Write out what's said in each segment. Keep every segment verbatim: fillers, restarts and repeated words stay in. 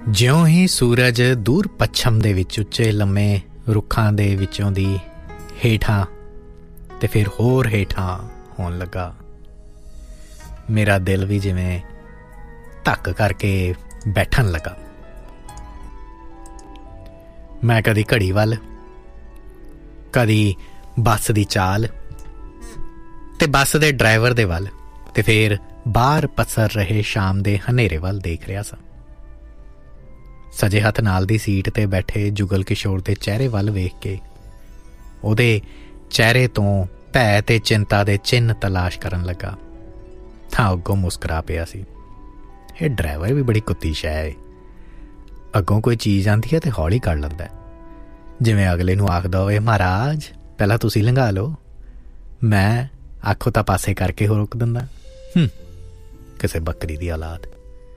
ਜਿਉਂ ਹੀ ਸੂਰਜ ਦੂਰ ਪੱਛਮ ਦੇ ਵਿੱਚ ਉੱਚੇ ਲੰਮੇ ਰੁੱਖਾਂ ਦੇ ਵਿੱਚੋਂ ਦੀ ਹੇਠਾਂ ਤੇ ਫਿਰ ਹੋਰ ਹੇਠਾਂ ਹੋਣ ਲੱਗਾ, ਮੇਰਾ ਦਿਲ ਵੀ ਜਿਵੇਂ ਧੱਕ ਕਰਕੇ ਬੈਠਣ ਲੱਗਾ। ਮੈਂ ਕਦੀ ਘੜੀ ਵੱਲ, ਕਦੀ ਬੱਸ ਦੀ ਚਾਲ ਤੇ ਬੱਸ ਦੇ ਡਰਾਈਵਰ ਦੇ ਵੱਲ ਤੇ ਫਿਰ ਬਾਹਰ ਪਸਰ ਰਹੇ ਸ਼ਾਮ ਦੇ ਹਨੇਰੇ ਵੱਲ ਦੇਖ ਰਿਹਾ ਸਾਂ। ਸੱਜੇ ਹੱਥ ਨਾਲ ਦੀ ਸੀਟ ਤੇ ਬੈਠੇ ਜੁਗਲ ਕਿਸ਼ੋਰ ਦੇ ਚਿਹਰੇ ਵੱਲ ਵੇਖ ਕੇ ਉਹਦੇ ਚਿਹਰੇ ਤੋਂ ਭੈ ਤੇ ਚਿੰਤਾ ਦੇ ਚਿੰਨ੍ਹ ਤਲਾਸ਼ ਕਰਨ ਲੱਗਾ ਤਾਂ ਅੱਗੋਂ ਮੁਸਕਰਾ ਪਿਆ ਸੀ। ਇਹ ਡਰਾਈਵਰ ਵੀ ਬੜੀ ਕੁੱਤੀ ਸ਼ੈ ਹੈ, ਅੱਗੋਂ ਕੋਈ ਚੀਜ਼ ਆਉਂਦੀ ਹੈ ਤੇ ਹੌਲੀ ਕਰ ਲੈਂਦਾ, ਜਿਵੇਂ ਅਗਲੇ ਨੂੰ ਆਖਦਾ ਹੋਵੇ ਮਹਾਰਾਜ ਪਹਿਲਾਂ ਤੁਸੀਂ ਲੰਘਾ ਲਓ, ਮੈਂ ਆਖੋ ਤਾਂ ਪਾਸੇ ਕਰਕੇ ਹੋ ਰੋਕ ਦਿੰਦਾ। ਹੂੰ, ਕਿਸੇ ਬੱਕਰੀ ਦੀ ਔਲਾਦ।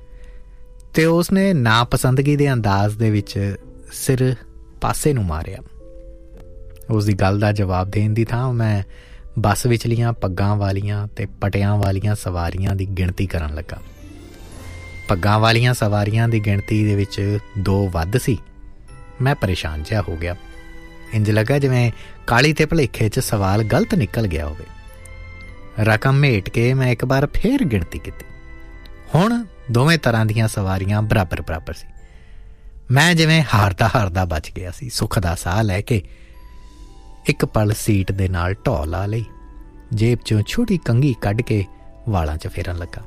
ਤੇ ਉਸਨੇ ਨਾਪਸੰਦਗੀ ਦੇ ਅੰਦਾਜ਼ ਦੇ ਵਿੱਚ ਸਿਰ ਪਾਸੇ ਨੂੰ ਮਾਰਿਆ। ਉਸ ਦੀ ਗੱਲ ਦਾ ਜਵਾਬ ਦੇਣ ਦੀ ਥਾਂ ਮੈਂ ਬੱਸ ਵਿਚਲੀਆਂ ਪੱਗਾਂ ਵਾਲੀਆਂ ਤੇ ਪਟਿਆਂ ਵਾਲੀਆਂ ਸਵਾਰੀਆਂ ਦੀ ਗਿਣਤੀ ਕਰਨ ਲੱਗਾ। ਪੱਗਾਂ ਵਾਲੀਆਂ ਸਵਾਰੀਆਂ ਦੀ ਗਿਣਤੀ ਦੇ ਵਿੱਚ ਦੋ ਵੱਧ ਸੀ। ਮੈਂ ਪਰੇਸ਼ਾਨ ਜਿਹਾ ਹੋ ਗਿਆ, ਇੰਝ ਲੱਗਾ ਜਿਵੇਂ ਕਾਲੀ ਤੇ ਭੁਲੇਖੇ 'ਚ ਸਵਾਲ ਗਲਤ ਨਿਕਲ ਗਿਆ ਹੋਵੇ। ਰਕਮ ਮੇਟ ਕੇ ਮੈਂ ਇੱਕ ਵਾਰ ਫੇਰ ਗਿਣਤੀ ਕੀਤੀ। ਹੁਣ ਦੋਵੇਂ ਤਰ੍ਹਾਂ ਦੀਆਂ ਸਵਾਰੀਆਂ ਬਰਾਬਰ ਬਰਾਬਰ ਸੀ। ਮੈਂ ਜਿਵੇਂ ਹਾਰਦਾ ਹਾਰਦਾ ਬਚ ਗਿਆ ਸੀ। ਸੁੱਖ ਦਾ ਸਾਹ ਲੈ ਕੇ ਇੱਕ ਪਲ ਸੀਟ ਦੇ ਨਾਲ ਢੋਹ ਲਾ ਲਈ, ਜੇਬ 'ਚੋਂ ਛੋਟੀ ਕੰਘੀ ਕੱਢ ਕੇ ਵਾਲਾਂ 'ਚ ਫੇਰਨ ਲੱਗਾ।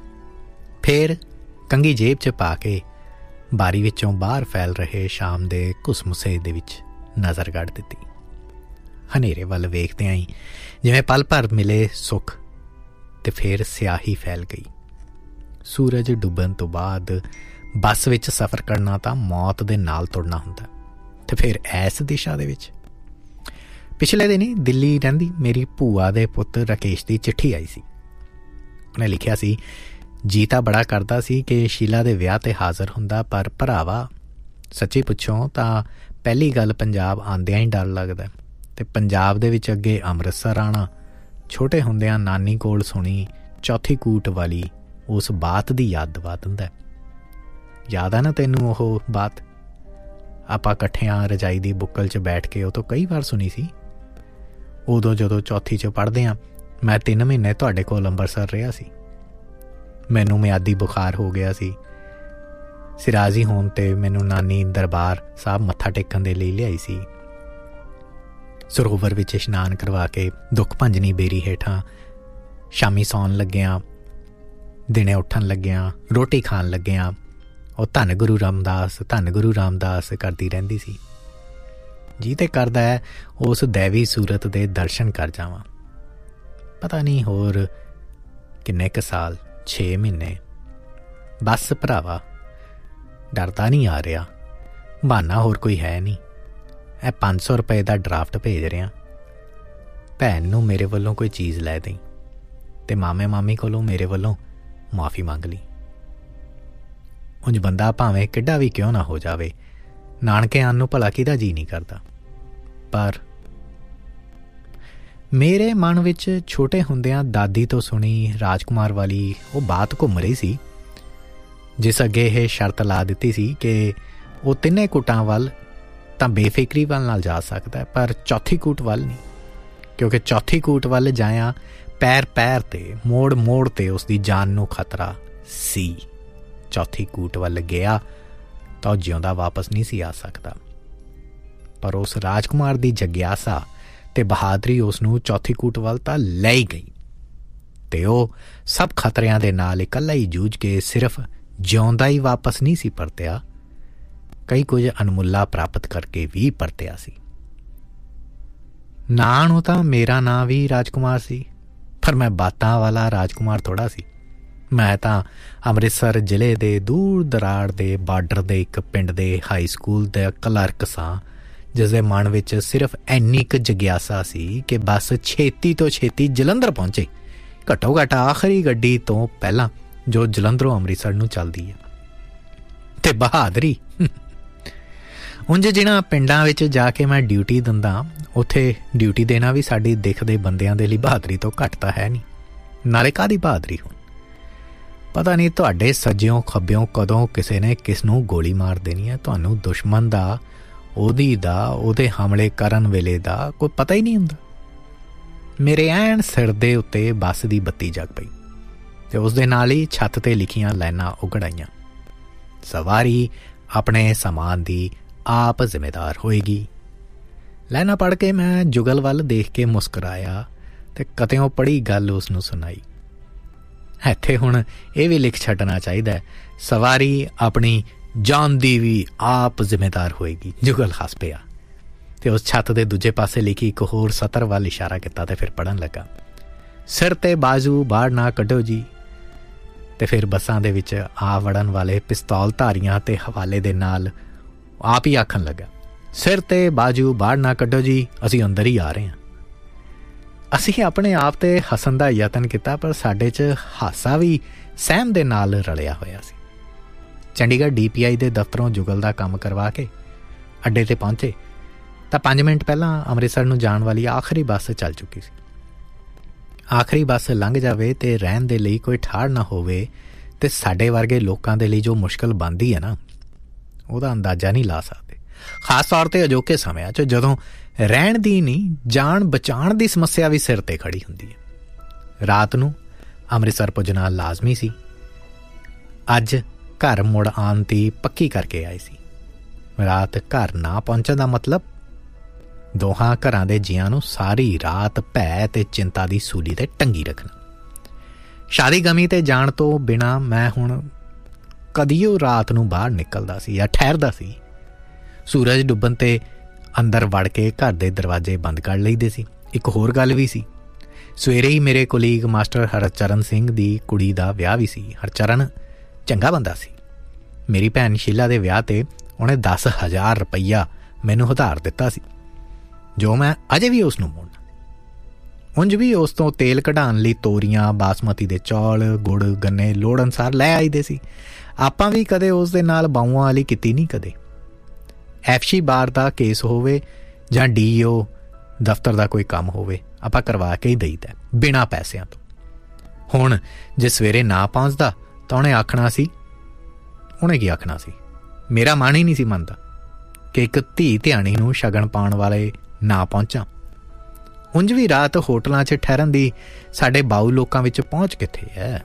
ਫੇਰ ਕੰਘੀ ਜੇਬ 'ਚ ਪਾ ਕੇ ਬਾਰੀ ਵਿੱਚੋਂ ਬਾਹਰ ਫੈਲ ਰਹੇ ਸ਼ਾਮ ਦੇ ਘੁਸਮੁਸੇ ਦੇ ਵਿੱਚ ਨਜ਼ਰ ਕੱਢ ਦਿੱਤੀ। ਹਨੇਰੇ ਵੱਲ ਵੇਖਦਿਆਂ ਹੀ ਜਿਵੇਂ ਪਲ ਭਰ ਮਿਲੇ ਸੁੱਖ ਤੇ ਫੇਰ ਸਿਆਹੀ ਫੈਲ ਗਈ। ਸੂਰਜ ਡੁੱਬਣ ਤੋਂ ਬਾਅਦ ਬੱਸ ਵਿੱਚ ਸਫ਼ਰ ਕਰਨਾ ਤਾਂ ਮੌਤ ਦੇ ਨਾਲ ਤੁਰਨਾ ਹੁੰਦਾ। ਤੇ ਫਿਰ ਇਸ ਦਿਸ਼ਾ ਦੇ ਵਿੱਚ ਪਿਛਲੇ ਦਿਨ ਹੀ ਦਿੱਲੀ ਰਹਿੰਦੀ ਮੇਰੀ ਭੂਆ ਦੇ ਪੁੱਤ ਰਾਕੇਸ਼ ਦੀ ਚਿੱਠੀ ਆਈ ਸੀ। ਉਹਨੇ ਲਿਖਿਆ ਸੀ, ਜੀ ਤਾਂ ਬੜਾ ਕਰਦਾ ਸੀ ਕਿ ਸ਼ੀਲਾ ਦੇ ਵਿਆਹ 'ਤੇ ਹਾਜ਼ਰ ਹੁੰਦਾ, ਪਰ ਭਰਾਵਾ ਸੱਚੀ ਪੁੱਛੋ ਤਾਂ ਪਹਿਲੀ ਗੱਲ ਪੰਜਾਬ ਆਉਂਦਿਆਂ ਹੀ ਡਰ ਲੱਗਦਾ। ਅਤੇ ਪੰਜਾਬ ਦੇ ਵਿੱਚ ਅੱਗੇ ਅੰਮ੍ਰਿਤਸਰ ਆਉਣਾ, ਛੋਟੇ ਹੁੰਦਿਆਂ ਨਾਨੀ ਕੋਲ ਸੁਣੀ ਚੌਥੀ ਕੂਟ ਵਾਲੀ ਉਸ ਬਾਤ ਦੀ ਯਾਦ ਦਿਵਾ ਦਿੰਦਾ। ਯਾਦ ਆ ਨਾ ਤੈਨੂੰ ਉਹ ਬਾਤ? ਆਪਾਂ ਇਕੱਠਿਆਂ ਰਜਾਈ ਦੀ ਬੁੱਕਲ 'ਚ ਬੈਠ ਕੇ ਉਹ ਤੋਂ ਕਈ ਵਾਰ ਸੁਣੀ ਸੀ। ਉਦੋਂ ਜਦੋਂ ਚੌਥੀ 'ਚ ਪੜ੍ਹਦੇ ਹਾਂ, ਮੈਂ ਤਿੰਨ ਮਹੀਨੇ ਤੁਹਾਡੇ ਕੋਲ ਅੰਮ੍ਰਿਤਸਰ ਰਿਹਾ ਸੀ। ਮੈਨੂੰ ਮਿਆਦੀ ਬੁਖਾਰ ਹੋ ਗਿਆ ਸੀ। ਸਿਰਾਜ਼ੀ ਹੋਣ 'ਤੇ ਮੈਨੂੰ ਨਾਨੀ ਦਰਬਾਰ ਸਾਹਿਬ ਮੱਥਾ ਟੇਕਣ ਦੇ ਲਈ ਲਿਆਈ ਸੀ। ਸਰੋਵਰ ਵਿੱਚ ਇਸ਼ਨਾਨ ਕਰਵਾ ਕੇ ਦੁੱਖ ਭੰਜਨੀ ਬੇਰੀ ਹੇਠਾਂ ਸ਼ਾਮੀ ਸੌਣ ਲੱਗਿਆਂ, ਦਿਨੇ ਉੱਠਣ ਲੱਗਿਆਂ, ਰੋਟੀ ਖਾਣ ਲੱਗਿਆਂ ਉਹ ਧੰਨ ਗੁਰੂ ਰਾਮਦਾਸ ਧੰਨ ਗੁਰੂ ਰਾਮਦਾਸ ਕਰਦੀ ਰਹਿੰਦੀ ਸੀ। ਜੀ ਤੇ ਕਰਦਾ ਹੈ ਉਸ ਦੈਵੀ ਸੂਰਤ ਦੇ ਦਰਸ਼ਨ ਕਰ ਜਾਵਾਂ। ਪਤਾ ਨਹੀਂ ਹੋਰ ਕਿੰਨੇ ਕੁ ਸਾਲ, ਛੇ ਮਹੀਨੇ। ਬਸ ਭਰਾਵਾ ਡਰਦਾ ਨਹੀਂ ਆ ਰਿਹਾ, ਬਹਾਨਾ ਹੋਰ ਕੋਈ ਹੈ ਨਹੀਂ। ਇਹ ਪੰਜ ਸੌ ਰੁਪਏ ਦਾ ਡਰਾਫਟ ਭੇਜ ਰਿਹਾ। ਭੈਣ ਨੂੰ ਮੇਰੇ ਵੱਲੋਂ ਕੋਈ ਚੀਜ਼ ਲੈ ਦੇਈ ਅਤੇ ਮਾਮੇ ਮਾਮੀ ਕੋਲੋਂ ਮੇਰੇ ਵੱਲੋਂ ਮਾਫੀ ਮੰਗ ਲਈ। ਉਂਝ ਬੰਦਾ ਭਾਵੇਂ ਕਿੱਡਾ ਵੀ ਕਿਉਂ ਨਾ ਹੋ ਜਾਵੇ, ਨਾਨਕੇ ਆਉਣ ਨੂੰ ਭਲਾ ਕਿਹਦਾ ਜੀਅ ਨਹੀਂ ਕਰਦਾ। ਪਰ ਮੇਰੇ ਮਨ ਵਿੱਚ ਛੋਟੇ ਹੁੰਦਿਆਂ ਦਾਦੀ ਤੋਂ ਸੁਣੀ ਰਾਜਕੁਮਾਰ ਵਾਲੀ ਉਹ ਬਾਤ ਘੁੰਮ ਰਹੀ ਸੀ, ਜਿਸ ਅੱਗੇ ਇਹ ਸ਼ਰਤ ਲਾ ਦਿੱਤੀ ਸੀ ਕਿ ਉਹ ਤਿੰਨੇ ਕੁੱਟਾਂ ਵੱਲ ਤਾਂ ਬੇਫਿਕਰੀ ਵੱਲ ਨਾਲ ਜਾ ਸਕਦਾ, ਪਰ ਚੌਥੀ ਕੂਟ ਵੱਲ ਨਹੀਂ, ਕਿਉਂਕਿ ਚੌਥੀ ਕੂਟ ਵੱਲ ਜਾਇਆ ਪੈਰ ਪੈਰ 'ਤੇ ਮੋੜ ਮੋੜ 'ਤੇ ਉਸ ਦੀ ਜਾਨ ਨੂੰ ਖਤਰਾ ਸੀ। ਚੌਥੀ ਕੂਟ ਵੱਲ ਗਿਆ ਤਾਂ ਉਹ ਜਿਉਂਦਾ ਵਾਪਸ ਨਹੀਂ ਸੀ ਆ ਸਕਦਾ। ਪਰ ਉਸ ਰਾਜਕੁਮਾਰ ਦੀ ਜਗਿਆਸਾ ਤੇ ਬਹਾਦਰੀ ਉਸ ਨੂੰ ਚੌਥੀ ਕੂਟ ਵੱਲ ਤਾਂ ਲੈ ਹੀ ਗਈ ਅਤੇ ਉਹ ਸਭ ਖਤਰਿਆਂ ਦੇ ਨਾਲ ਇਕੱਲਾ ਹੀ ਜੂਝ ਕੇ ਸਿਰਫ ਜਿਉਂਦਾ ਹੀ ਵਾਪਸ ਨਹੀਂ ਸੀ ਪਰਤਿਆ, ਕਈ ਕੁਝ ਅਣਮੁੱਲਾ ਪ੍ਰਾਪਤ ਕਰਕੇ ਵੀ ਪਰਤਿਆ ਸੀ। ਨਾਂ ਨੂੰ ਤਾਂ ਮੇਰਾ ਨਾਂ ਵੀ ਰਾਜਕੁਮਾਰ ਸੀ, ਪਰ ਮੈਂ ਬਾਤਾਂ ਵਾਲਾ ਰਾਜਕੁਮਾਰ ਥੋੜ੍ਹਾ ਸੀ। ਮੈਂ ਤਾਂ ਅੰਮ੍ਰਿਤਸਰ ਜ਼ਿਲ੍ਹੇ ਦੇ ਦੂਰ ਦਰਾੜ ਦੇ ਬਾਰਡਰ ਦੇ ਇੱਕ ਪਿੰਡ ਦੇ ਹਾਈ ਸਕੂਲ ਦਾ ਕਲਰਕ ਸਾਂ, ਜਿਸ ਦੇ ਮਨ ਵਿੱਚ ਸਿਰਫ ਇੰਨੀ ਕੁ ਜਗਿਆਸਾ ਸੀ ਕਿ ਬਸ ਛੇਤੀ ਤੋਂ ਛੇਤੀ ਜਲੰਧਰ ਪਹੁੰਚੇ, ਘੱਟੋ ਘੱਟ ਆਖਰੀ ਗੱਡੀ ਤੋਂ ਪਹਿਲਾਂ ਜੋ ਜਲੰਧਰੋਂ ਅੰਮ੍ਰਿਤਸਰ ਨੂੰ ਚੱਲਦੀ ਹੈ। ਅਤੇ ਬਹਾਦਰੀ ਉਂਝ ਜਿਹਨਾਂ ਪਿੰਡਾਂ ਵਿੱਚ ਜਾ ਕੇ ਮੈਂ ਡਿਊਟੀ ਦਿੰਦਾ, ਉੱਥੇ ਡਿਊਟੀ ਦੇਣਾ ਵੀ ਸਾਡੀ ਦਿੱਖ ਦੇ ਬੰਦਿਆਂ ਦੇ ਲਈ ਬਹਾਦਰੀ ਤੋਂ ਘੱਟ ਤਾਂ ਹੈ ਨਹੀਂ। ਨਾਲੇ ਕਾਹਦੀ ਬਹਾਦਰੀ ਹੁਣ, ਪਤਾ ਨਹੀਂ ਤੁਹਾਡੇ ਸੱਜਿਓਂ ਖੱਬਿਓਂ ਕਦੋਂ ਕਿਸੇ ਨੇ ਕਿਸ ਨੂੰ ਗੋਲੀ ਮਾਰ ਦੇਣੀ ਹੈ। ਤੁਹਾਨੂੰ ਦੁਸ਼ਮਣ ਦਾ, ਉਹਦੀ ਦਾ, ਉਹਦੇ ਹਮਲੇ ਕਰਨ ਵੇਲੇ ਦਾ ਕੋਈ ਪਤਾ ਹੀ ਨਹੀਂ ਹੁੰਦਾ। ਮੇਰੇ ਐਨ ਸਿਰ ਦੇ ਉੱਤੇ ਬੱਸ ਦੀ ਬੱਤੀ ਜਗ ਪਈ ਅਤੇ ਉਸ ਦੇ ਨਾਲ ਹੀ ਛੱਤ 'ਤੇ ਲਿਖੀਆਂ ਲਾਈਨਾਂ ਉਘੜ ਆਈਆਂ, ਸਵਾਰੀ ਆਪਣੇ ਸਮਾਨ ਦੀ ਆਪ ਜ਼ਿੰਮੇਦਾਰ ਹੋਏਗੀ। ਲਾਈਨਾਂ ਪੜ੍ਹ ਕੇ ਮੈਂ ਜੁਗਲ ਵੱਲ ਦੇਖ ਕੇ ਮੁਸਕਰਾਇਆ ਅਤੇ ਕਤਿਓਂ ਪੜ੍ਹੀ ਗੱਲ ਉਸ ਨੂੰ ਸੁਣਾਈ। ਇੱਥੇ ਹੁਣ ਇਹ ਵੀ ਲਿਖ ਛੱਡਣਾ ਚਾਹੀਦਾ, ਸਵਾਰੀ ਆਪਣੀ ਜਾਨ ਦੀ ਵੀ ਆਪ ਜ਼ਿੰਮੇਦਾਰ ਹੋਏਗੀ। ਜੁਗਲ ਹੱਸ ਪਿਆ ਅਤੇ ਉਸ ਛੱਤ ਦੇ ਦੂਜੇ ਪਾਸੇ ਲਿਖੀ ਇੱਕ ਹੋਰ ਸਤਰ ਵੱਲ ਇਸ਼ਾਰਾ ਕੀਤਾ ਅਤੇ ਫਿਰ ਪੜ੍ਹਨ ਲੱਗਾ, ਸਿਰ 'ਤੇ ਬਾਜ਼ੂ ਬਾਹਰ ਨਾ ਕੱਢੋ ਜੀ। ਅਤੇ ਫਿਰ ਬੱਸਾਂ ਦੇ ਵਿੱਚ ਆ ਵੜਨ ਵਾਲੇ ਪਿਸਤੌਲ ਧਾਰੀਆਂ ਅਤੇ ਹਵਾਲੇ ਦੇ ਨਾਲ ਆਪ ਹੀ ਆਖਣ ਲੱਗਾ, ਸਿਰ 'ਤੇ ਬਾਜ਼ੂ ਬਾਹਰ ਨਾ ਕੱਢੋ ਜੀ, ਅਸੀਂ ਅੰਦਰ ਹੀ ਆ ਰਹੇ ਹਾਂ। ਅਸੀਂ ਆਪਣੇ ਆਪ 'ਤੇ ਹੱਸਣ ਦਾ ਯਤਨ ਕੀਤਾ, ਪਰ ਸਾਡੇ 'ਚ ਹਾਸਾ ਵੀ ਸਹਿਮ ਦੇ ਨਾਲ ਰਲਿਆ ਹੋਇਆ ਸੀ। ਚੰਡੀਗੜ੍ਹ ਡੀ ਪੀ ਆਈ ਦੇ ਦਫ਼ਤਰੋਂ ਜੁਗਲ ਦਾ ਕੰਮ ਕਰਵਾ ਕੇ ਅੱਡੇ 'ਤੇ ਪਹੁੰਚੇ ਤਾਂ ਪੰਜ ਮਿੰਟ ਪਹਿਲਾਂ ਅੰਮ੍ਰਿਤਸਰ ਨੂੰ ਜਾਣ ਵਾਲੀ ਆਖਰੀ ਬੱਸ ਚੱਲ ਚੁੱਕੀ ਸੀ। ਆਖਰੀ ਬੱਸ ਲੰਘ ਜਾਵੇ ਅਤੇ ਰਹਿਣ ਦੇ ਲਈ ਕੋਈ ਠਾੜ ਨਾ ਹੋਵੇ ਅਤੇ ਸਾਡੇ ਵਰਗੇ ਲੋਕਾਂ ਦੇ ਲਈ ਜੋ ਮੁਸ਼ਕਿਲ ਬਣਦੀ ਹੈ ਨਾ, ਉਹਦਾ ਅੰਦਾਜ਼ਾ ਨਹੀਂ ਲਾ ਸਕਦੇ। ਖਾਸ ਤੌਰ 'ਤੇ ਅਜੋਕੇ ਸਮਿਆਂ 'ਚ ਜਦੋਂ ਰਹਿਣ ਦੀ ਨਹੀਂ, ਜਾਨ ਬਚਾਉਣ ਦੀ ਸਮੱਸਿਆ ਵੀ ਸਿਰ 'ਤੇ ਖੜੀ ਹੁੰਦੀ ਹੈ। ਰਾਤ ਨੂੰ ਅੰਮ੍ਰਿਤਸਰ ਪੁੱਜਣਾ ਲਾਜ਼ਮੀ ਸੀ। ਅੱਜ ਘਰ ਮੁੜ ਆਉਣ ਦੀ ਪੱਕੀ ਕਰਕੇ ਆਏ ਸੀ। ਰਾਤ ਘਰ ਨਾ ਪਹੁੰਚਣ ਦਾ ਮਤਲਬ ਦੋਹਾਂ ਘਰਾਂ ਦੇ ਜੀਆਂ ਨੂੰ ਸਾਰੀ ਰਾਤ ਭੈ ਅਤੇ ਚਿੰਤਾ ਦੀ ਸੂਲੀ 'ਤੇ ਟੰਗੀ ਰੱਖਣਾ। ਸ਼ਾਦੀ ਗਮੀ 'ਤੇ ਜਾਣ ਤੋਂ ਬਿਨਾਂ ਮੈਂ ਹੁਣ ਕਦੀਓ ਰਾਤ ਨੂੰ ਬਾਹਰ ਨਿਕਲਦਾ ਸੀ ਜਾਂ ਠਹਿਰਦਾ ਸੀ। ਸੂਰਜ ਡੁੱਬਣ 'ਤੇ ਅੰਦਰ ਵੜ ਕੇ ਘਰ ਦੇ ਦਰਵਾਜ਼ੇ ਬੰਦ ਕਰ ਲਈਦੇ ਸੀ। ਇੱਕ ਹੋਰ ਗੱਲ ਵੀ ਸੀ, ਸਵੇਰੇ ਹੀ ਮੇਰੇ ਕੁਲੀਗ ਮਾਸਟਰ ਹਰਚਰਨ ਸਿੰਘ ਦੀ ਕੁੜੀ ਦਾ ਵਿਆਹ ਵੀ ਸੀ। ਹਰਚਰਨ ਚੰਗਾ ਬੰਦਾ ਸੀ। ਮੇਰੀ ਭੈਣ ਸ਼ੀਲਾ ਦੇ ਵਿਆਹ 'ਤੇ ਉਹਨੇ ਦਸ ਹਜ਼ਾਰ ਰੁਪਈਆ ਮੈਨੂੰ ਉਧਾਰ ਦਿੱਤਾ ਸੀ, ਜੋ ਮੈਂ ਅਜੇ ਵੀ ਉਸ ਨੂੰ ਮੋੜਨਾ। ਉਂਝ ਵੀ ਉਸ ਤੋਂ ਤੇਲ ਕਢਾਉਣ ਲਈ ਤੋਰੀਆਂ, ਬਾਸਮਤੀ ਦੇ ਚੌਲ, ਗੁੜ, ਗੰਨੇ ਲੋੜ ਅਨੁਸਾਰ ਲੈ ਆਈਦੇ ਸੀ। ਆਪਾਂ ਵੀ ਕਦੇ ਉਸ ਦੇ ਨਾਲ ਬਾਊਆਂ ਵਾਲੀ ਕੀਤੀ ਨਹੀਂ। ਕਦੇ ਐਫਸ਼ੀ ਬਾਰ ਦਾ ਕੇਸ ਹੋਵੇ ਜਾਂ ਡੀ ਓ ਦਫ਼ਤਰ ਦਾ ਕੋਈ ਕੰਮ ਹੋਵੇ, ਆਪਾਂ ਕਰਵਾ ਕੇ ਹੀ ਦੇਈਦਾ ਬਿਨਾਂ ਪੈਸਿਆਂ ਤੋਂ। ਹੁਣ ਜੇ ਸਵੇਰੇ ਨਾ ਪਹੁੰਚਦਾ ਤਾਂ ਉਹਨੇ ਆਖਣਾ ਸੀ, ਉਹਨੇ ਕੀ ਆਖਣਾ ਸੀ, ਮੇਰਾ ਮਨ ਹੀ ਨਹੀਂ ਸੀ ਮੰਨਦਾ ਕਿ ਇੱਕ ਧੀ ਧਿਆਣੀ ਨੂੰ ਸ਼ਗਨ ਪਾਉਣ ਵਾਲੇ ਨਾ ਪਹੁੰਚਾਂ। ਉਂਝ ਵੀ ਰਾਤ ਹੋਟਲਾਂ 'ਚ ਠਹਿਰਨ ਦੀ ਸਾਡੇ ਬਾਊ ਲੋਕਾਂ ਵਿੱਚ ਪਹੁੰਚ ਕਿੱਥੇ ਹੈ।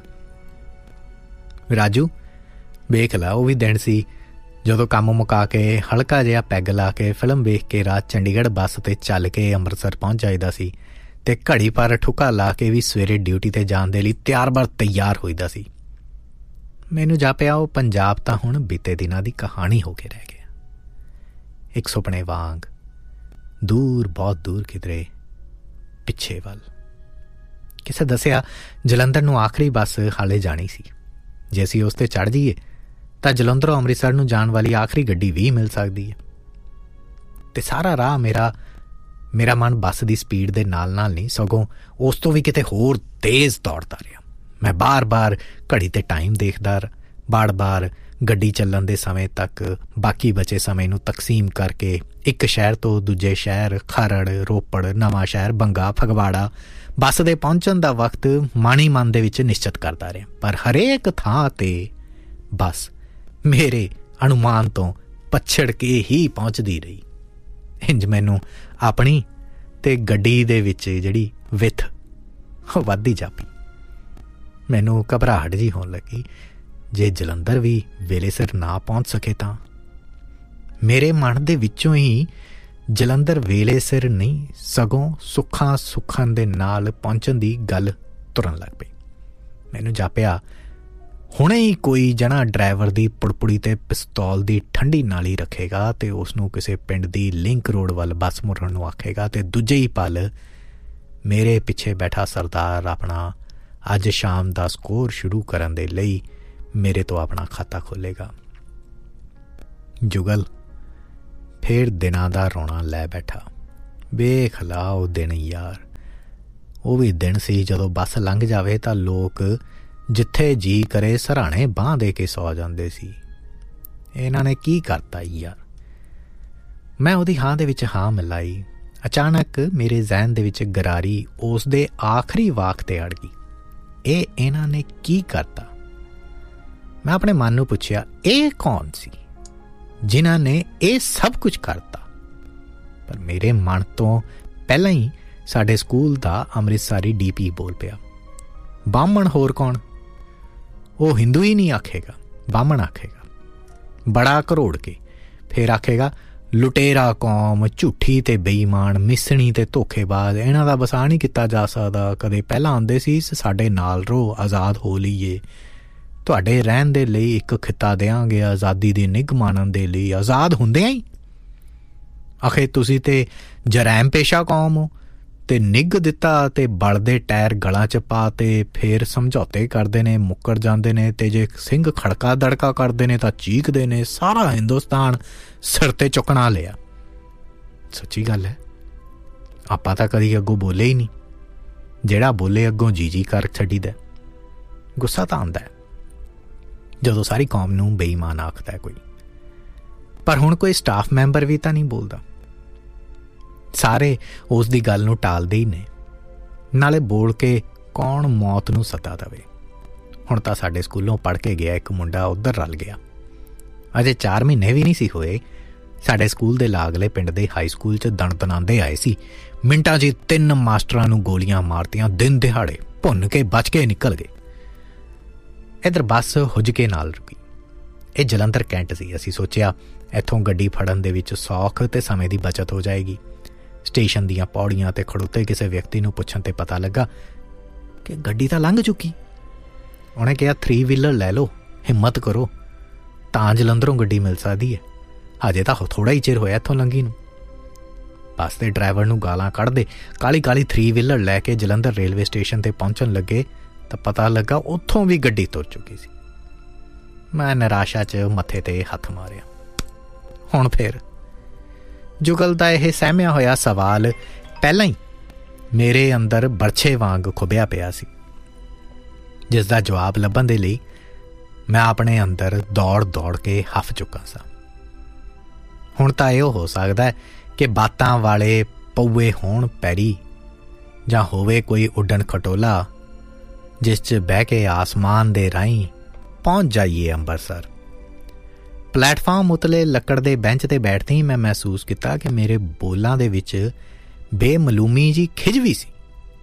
ਰਾਜੂ ਵੇਖ ਲਾ, ਉਹ ਵੀ ਦਿਨ ਸੀ ਜਦੋਂ ਕੰਮ ਮੁਕਾ ਕੇ ਹਲਕਾ ਜਿਹਾ ਪੈਗ ਲਾ ਕੇ ਫਿਲਮ ਵੇਖ ਕੇ ਰਾਤ ਚੰਡੀਗੜ੍ਹ ਬੱਸ 'ਤੇ ਚੱਲ ਕੇ ਅੰਮ੍ਰਿਤਸਰ ਪਹੁੰਚ ਜਾਈਦਾ ਸੀ ਅਤੇ ਘੜੀ ਪਰ ਠੁੱਕਾ ਲਾ ਕੇ ਵੀ ਸਵੇਰੇ ਡਿਊਟੀ 'ਤੇ ਜਾਣ ਦੇ ਲਈ ਤਿਆਰ ਬਰ ਤਿਆਰ ਹੋਈਦਾ ਸੀ। ਮੈਨੂੰ ਜਾਪਿਆ ਉਹ ਪੰਜਾਬ ਤਾਂ ਹੁਣ ਬੀਤੇ ਦਿਨਾਂ ਦੀ ਕਹਾਣੀ ਹੋ ਕੇ ਰਹਿ ਗਿਆ। ਇੱਕ ਸੁਪਨੇ ਵਾਂਗ ਦੂਰ, ਬਹੁਤ ਦੂਰ ਕਿਧਰੇ ਪਿੱਛੇ ਵੱਲ। ਕਿਸੇ ਦੱਸਿਆ ਜਲੰਧਰ ਨੂੰ ਆਖਰੀ ਬੱਸ ਹਾਲੇ ਜਾਣੀ ਸੀ। ਜੇ ਅਸੀਂ ਉਸ 'ਤੇ ਚੜ੍ਹ ਜਾਈਏ ਤਾਂ ਜਲੰਧਰੋਂ ਅੰਮ੍ਰਿਤਸਰ ਨੂੰ ਜਾਣ ਵਾਲੀ ਆਖਰੀ ਗੱਡੀ ਵੀ ਮਿਲ ਸਕਦੀ ਹੈ। ਅਤੇ ਸਾਰਾ ਰਾਹ ਮੇਰਾ ਮੇਰਾ ਮਨ ਬੱਸ ਦੀ ਸਪੀਡ ਦੇ ਨਾਲ ਨਾਲ ਨਹੀਂ, ਸਗੋਂ ਉਸ ਤੋਂ ਵੀ ਕਿਤੇ ਹੋਰ ਤੇਜ਼ ਦੌੜਦਾ ਰਿਹਾ। ਮੈਂ ਬਾਰ-ਬਾਰ ਘੜੀ 'ਤੇ ਟਾਈਮ ਦੇਖਦਾ, ਬਾਰ-ਬਾਰ ਗੱਡੀ ਚੱਲਣ ਦੇ ਸਮੇਂ ਤੱਕ ਬਾਕੀ ਬਚੇ ਸਮੇਂ ਨੂੰ ਤਕਸੀਮ ਕਰਕੇ ਇੱਕ ਸ਼ਹਿਰ ਤੋਂ ਦੂਜੇ ਸ਼ਹਿਰ, ਖਰੜ, ਰੋਪੜ, ਨਵਾਂ ਸ਼ਹਿਰ, ਬੰਗਾ, ਫਗਵਾੜਾ ਬੱਸ ਦੇ ਪਹੁੰਚਣ ਦਾ ਵਕਤ ਮਾਣੀ ਮਨ ਦੇ ਵਿੱਚ ਨਿਸ਼ਚਿਤ ਕਰਦਾ ਰਿਹਾ। ਪਰ ਹਰੇਕ ਥਾਂ 'ਤੇ ਬੱਸ ਮੇਰੇ ਅਨੁਮਾਨ ਤੋਂ ਪਛੜ ਕੇ ਹੀ ਪਹੁੰਚਦੀ ਰਹੀ। ਇੰਝ ਮੈਨੂੰ ਆਪਣੀ ਅਤੇ ਗੱਡੀ ਦੇ ਵਿੱਚ ਜਿਹੜੀ ਵਿੱਥ ਵੱਧਦੀ ਜਾਪੀ। ਮੈਨੂੰ ਘਬਰਾਹਟ ਜਿਹੀ ਹੋਣ ਲੱਗੀ, ਜੇ ਜਲੰਧਰ ਵੀ ਵੇਲੇ ਸਿਰ ਨਾ ਪਹੁੰਚ ਸਕੇ ਤਾਂ। ਮੇਰੇ ਮਨ ਦੇ ਵਿੱਚੋਂ ਹੀ ਜਲੰਧਰ ਵੇਲੇ ਸਿਰ ਨਹੀਂ, ਸਗੋਂ ਸੁੱਖਾਂ ਸੁੱਖਾਂ ਦੇ ਨਾਲ ਪਹੁੰਚਣ ਦੀ ਗੱਲ ਤੁਰਨ ਲੱਗ ਪਈ। ਮੈਨੂੰ ਜਾਪਿਆ ਹੁਣੇ ਹੀ ਕੋਈ ਜਣਾ ਡਰਾਈਵਰ ਦੀ ਪੁੜਪੁੜੀ 'ਤੇ ਪਿਸਤੌਲ ਦੀ ਠੰਡੀ ਨਾਲੀ ਰੱਖੇਗਾ ਅਤੇ ਉਸ ਨੂੰ ਕਿਸੇ ਪਿੰਡ ਦੀ ਲਿੰਕ ਰੋਡ ਵੱਲ ਬੱਸ ਮੁੜਨ ਨੂੰ ਆਖੇਗਾ ਅਤੇ ਦੂਜੇ ਹੀ ਪਲ ਮੇਰੇ ਪਿੱਛੇ ਬੈਠਾ ਸਰਦਾਰ ਆਪਣਾ ਅੱਜ ਸ਼ਾਮ ਦਾ ਸਕੋਰ ਸ਼ੁਰੂ ਕਰਨ ਦੇ ਲਈ ਮੇਰੇ ਤੋਂ ਆਪਣਾ ਖਾਤਾ ਖੋਲ੍ਹੇਗਾ। ਜੁਗਲ ਫਿਰ ਦਿਨਾਂ ਦਾ ਰੋਣਾ ਲੈ ਬੈਠਾ। ਵੇਖ ਲਾ ਉਹ ਦਿਨ ਯਾਰ, ਉਹ ਵੀ ਦਿਨ ਸੀ ਜਦੋਂ ਬੱਸ ਲੰਘ ਜਾਵੇ ਤਾਂ ਲੋਕ ਜਿੱਥੇ ਜੀਅ ਕਰੇ ਸਰਾਣੇ ਬਾਂਹ ਦੇ ਕੇ ਸੌ ਜਾਂਦੇ ਸੀ। ਇਹਨਾਂ ਨੇ ਕੀ ਕਰਤਾ ਯਾਰ। ਮੈਂ ਉਹਦੀ ਹਾਂ ਦੇ ਵਿੱਚ ਹਾਂ ਮਿਲਾਈ। ਅਚਾਨਕ ਮੇਰੇ ਜ਼ਹਿਨ ਦੇ ਵਿੱਚ ਗਰਾਰੀ ਉਸ ਦੇ ਆਖਰੀ ਵਾਕ 'ਤੇ ਅੜ ਗਈ। ਇਹ ਇਹਨਾਂ ਨੇ ਕੀ ਕਰਤਾ। ਮੈਂ ਆਪਣੇ ਮਨ ਨੂੰ ਪੁੱਛਿਆ, ਇਹ ਕੌਣ ਸੀ ਜਿਨ੍ਹਾਂ ਨੇ ਇਹ ਸਭ ਕੁਝ ਕਰਤਾ? ਪਰ ਮੇਰੇ ਮਨ ਤੋਂ ਪਹਿਲਾਂ ਹੀ ਸਾਡੇ ਸਕੂਲ ਦਾ ਅੰਮ੍ਰਿਤਸਰੀ ਡੀ ਪੀ ਬੋਲ ਪਿਆ, ਬਾਹਮਣ ਹੋਰ ਕੌਣ? ਉਹ ਹਿੰਦੂ ਹੀ ਨਹੀਂ ਆਖੇਗਾ, ਬਾਹਮਣ ਆਖੇਗਾ, ਬੜਾ ਘਰੋੜ ਕੇ। ਫਿਰ ਆਖੇਗਾ ਲੁਟੇਰਾ ਕੌਮ, ਝੂਠੀ ਤੇ ਬੇਈਮਾਨ, ਮਿਸਣੀ ਤੇ ਧੋਖੇਬਾਜ਼, ਇਹਨਾਂ ਦਾ ਵਸਾ ਨਹੀਂ ਕੀਤਾ ਜਾ ਸਕਦਾ। ਕਦੇ ਪਹਿਲਾਂ ਆਉਂਦੇ ਸੀ, ਸਾਡੇ ਨਾਲ ਰਹੋ, ਆਜ਼ਾਦ ਹੋ ਲਈਏ, ਤੁਹਾਡੇ ਰਹਿਣ ਦੇ ਲਈ ਇੱਕ ਖਿੱਤਾ ਦਿਆਂਗੇ, ਆਜ਼ਾਦੀ ਦੀ ਨਿੱਘ ਮਾਣਨ ਦੇ ਲਈ। ਆਜ਼ਾਦ ਹੁੰਦਿਆਂ ਹੀ ਆਖੇ ਤੁਸੀਂ ਤੇ ਜਰੈਮ ਪੇਸ਼ਾ ਕੌਮ ਹੋ, ਤੇ ਨਿੱਘ ਦਿੱਤਾ ਤੇ ਬਲਦੇ ਟਾਇਰ ਗਲਾਂ 'ਚ ਪਾ ਤੇ ਫਿਰ ਸਮਝੌਤੇ ਕਰਦੇ ਨੇ, ਮੁੱਕਰ ਜਾਂਦੇ ਨੇ, ਤੇ ਜੇ ਸਿੰਘ ਖੜਕਾ ਦੜਕਾ ਕਰਦੇ ਨੇ ਤਾਂ ਚੀਕਦੇ ਨੇ, ਸਾਰਾ ਹਿੰਦੁਸਤਾਨ ਸਿਰ 'ਤੇ ਚੁੱਕਣਾ ਲਿਆ। ਸੱਚੀ ਗੱਲ ਹੈ, ਆਪਾਂ ਤਾਂ ਕਦੀ ਅੱਗੋਂ ਬੋਲੇ ਹੀ ਨਹੀਂ। ਜਿਹੜਾ ਬੋਲੇ ਅੱਗੋਂ ਜੀ ਜੀ ਕਰ ਛੱਡੀਦਾ। ਗੁੱਸਾ ਤਾਂ ਆਉਂਦਾ ਜਦੋਂ ਸਾਰੀ ਕੌਮ ਨੂੰ ਬੇਈਮਾਨ ਆਖਦਾ ਕੋਈ। ਪਰ ਹੁਣ ਕੋਈ ਸਟਾਫ ਮੈਂਬਰ ਵੀ ਤਾਂ ਨਹੀਂ ਬੋਲਦਾ, ਸਾਰੇ ਉਸ ਦੀ ਗੱਲ ਨੂੰ ਟਾਲਦੇ ਹੀ ਨੇ। ਨਾਲੇ ਬੋਲ ਕੇ ਕੌਣ ਮੌਤ ਨੂੰ ਸੱਦਾ ਦੇਵੇ। ਹੁਣ ਤਾਂ ਸਾਡੇ ਸਕੂਲੋਂ ਪੜ੍ਹ ਕੇ ਗਿਆ ਇੱਕ ਮੁੰਡਾ ਉੱਧਰ ਰਲ ਗਿਆ। ਅਜੇ ਚਾਰ ਮਹੀਨੇ ਵੀ ਨਹੀਂ ਸੀ ਹੋਏ, ਸਾਡੇ ਸਕੂਲ ਦੇ ਲਾਗਲੇ ਪਿੰਡ ਦੇ ਹਾਈ ਸਕੂਲ 'ਚ ਦਣਦਣਾਉਂਦੇ ਆਏ ਸੀ। ਮਿੰਟਾਂ 'ਚ ਤਿੰਨ ਮਾਸਟਰਾਂ ਨੂੰ ਗੋਲੀਆਂ ਮਾਰਤੀਆਂ, ਦਿਨ ਦਿਹਾੜੇ ਭੁੰਨ ਕੇ ਬਚ ਕੇ ਨਿਕਲ ਗਏ। ਇੱਧਰ ਬੱਸ ਹੁੱਜ ਕੇ ਨਾਲ ਰੁਕੀ। ਇਹ ਜਲੰਧਰ ਕੈਂਟ ਸੀ। ਅਸੀਂ ਸੋਚਿਆ ਇੱਥੋਂ ਗੱਡੀ ਫੜਨ ਦੇ ਵਿੱਚ ਸੌਖ ਤੇ ਸਮੇਂ ਦੀ ਬਚਤ ਹੋ ਜਾਏਗੀ। ਸਟੇਸ਼ਨ ਦੀਆਂ ਪੌੜੀਆਂ 'ਤੇ ਖੜੋਤੇ ਕਿਸੇ ਵਿਅਕਤੀ ਨੂੰ ਪੁੱਛਣ 'ਤੇ ਪਤਾ ਲੱਗਾ ਕਿ ਗੱਡੀ ਤਾਂ ਲੰਘ ਚੁੱਕੀ। ਉਹਨੇ ਕਿਹਾ ਥਰੀ ਵੀਲਰ ਲੈ ਲਓ, ਹਿੰਮਤ ਕਰੋ, ਤਾਂ ਜਲੰਧਰੋਂ ਗੱਡੀ ਮਿਲ ਸਕਦੀ ਹੈ। ਹਜੇ ਤਾਂ ਥੋੜ੍ਹਾ ਹੀ ਚਿਰ ਹੋਇਆ ਇੱਥੋਂ ਲੰਘੀ ਨੂੰ। ਬੱਸ ਦੇ ਡਰਾਈਵਰ ਨੂੰ ਗਾਲਾਂ ਕੱਢਦੇ ਕਾਲੀ ਕਾਲੀ ਥਰੀ ਵੀਲਰ ਲੈ ਕੇ ਜਲੰਧਰ ਰੇਲਵੇ ਸਟੇਸ਼ਨ 'ਤੇ ਪਹੁੰਚਣ ਲੱਗੇ ਤਾਂ ਪਤਾ ਲੱਗਾ ਉੱਥੋਂ ਵੀ ਗੱਡੀ ਤੁਰ ਚੁੱਕੀ ਸੀ। ਮੈਂ ਨਿਰਾਸ਼ਾ 'ਚ ਮੱਥੇ 'ਤੇ ਹੱਥ ਮਾਰਿਆ। ਹੁਣ ਫਿਰ ਜੁਗਲ ਦਾ ਇਹ ਸਹਿਮਿਆ ਹੋਇਆ ਸਵਾਲ ਪਹਿਲਾਂ ਹੀ ਮੇਰੇ ਅੰਦਰ ਬਰਛੇ ਵਾਂਗ ਖੁੱਭਿਆ ਪਿਆ ਸੀ, ਜਿਸ ਦਾ ਜਵਾਬ ਲੱਭਣ ਦੇ ਲਈ ਮੈਂ ਆਪਣੇ ਅੰਦਰ ਦੌੜ ਦੌੜ ਕੇ ਹੱਫ ਚੁੱਕਾ ਸਾਂ। ਹੁਣ ਤਾਂ ਇਹ ਹੋ ਸਕਦਾ ਹੈ ਕਿ ਬਾਤਾਂ ਵਾਲੇ ਪਊਏ ਹੋਣ ਪੈਰੀ, ਜਾਂ ਹੋਵੇ ਕੋਈ ਉੱਡਣ ਖਟੋਲਾ ਜਿਸ 'ਚ ਬਹਿ ਕੇ ਆਸਮਾਨ ਦੇ ਰਾਹੀਂ ਪਹੁੰਚ ਜਾਈਏ ਅੰਮ੍ਰਿਤਸਰ। ਪਲੈਟਫਾਰਮ ਉਤਲੇ ਲੱਕੜ ਦੇ ਬੈਂਚ 'ਤੇ ਬੈਠਦੇ ਹੀ ਮੈਂ ਮਹਿਸੂਸ ਕੀਤਾ ਕਿ ਮੇਰੇ ਬੋਲਾਂ ਦੇ ਵਿੱਚ ਬੇਮਲੂਮੀ ਜੀ ਖਿਝ ਵੀ ਸੀ।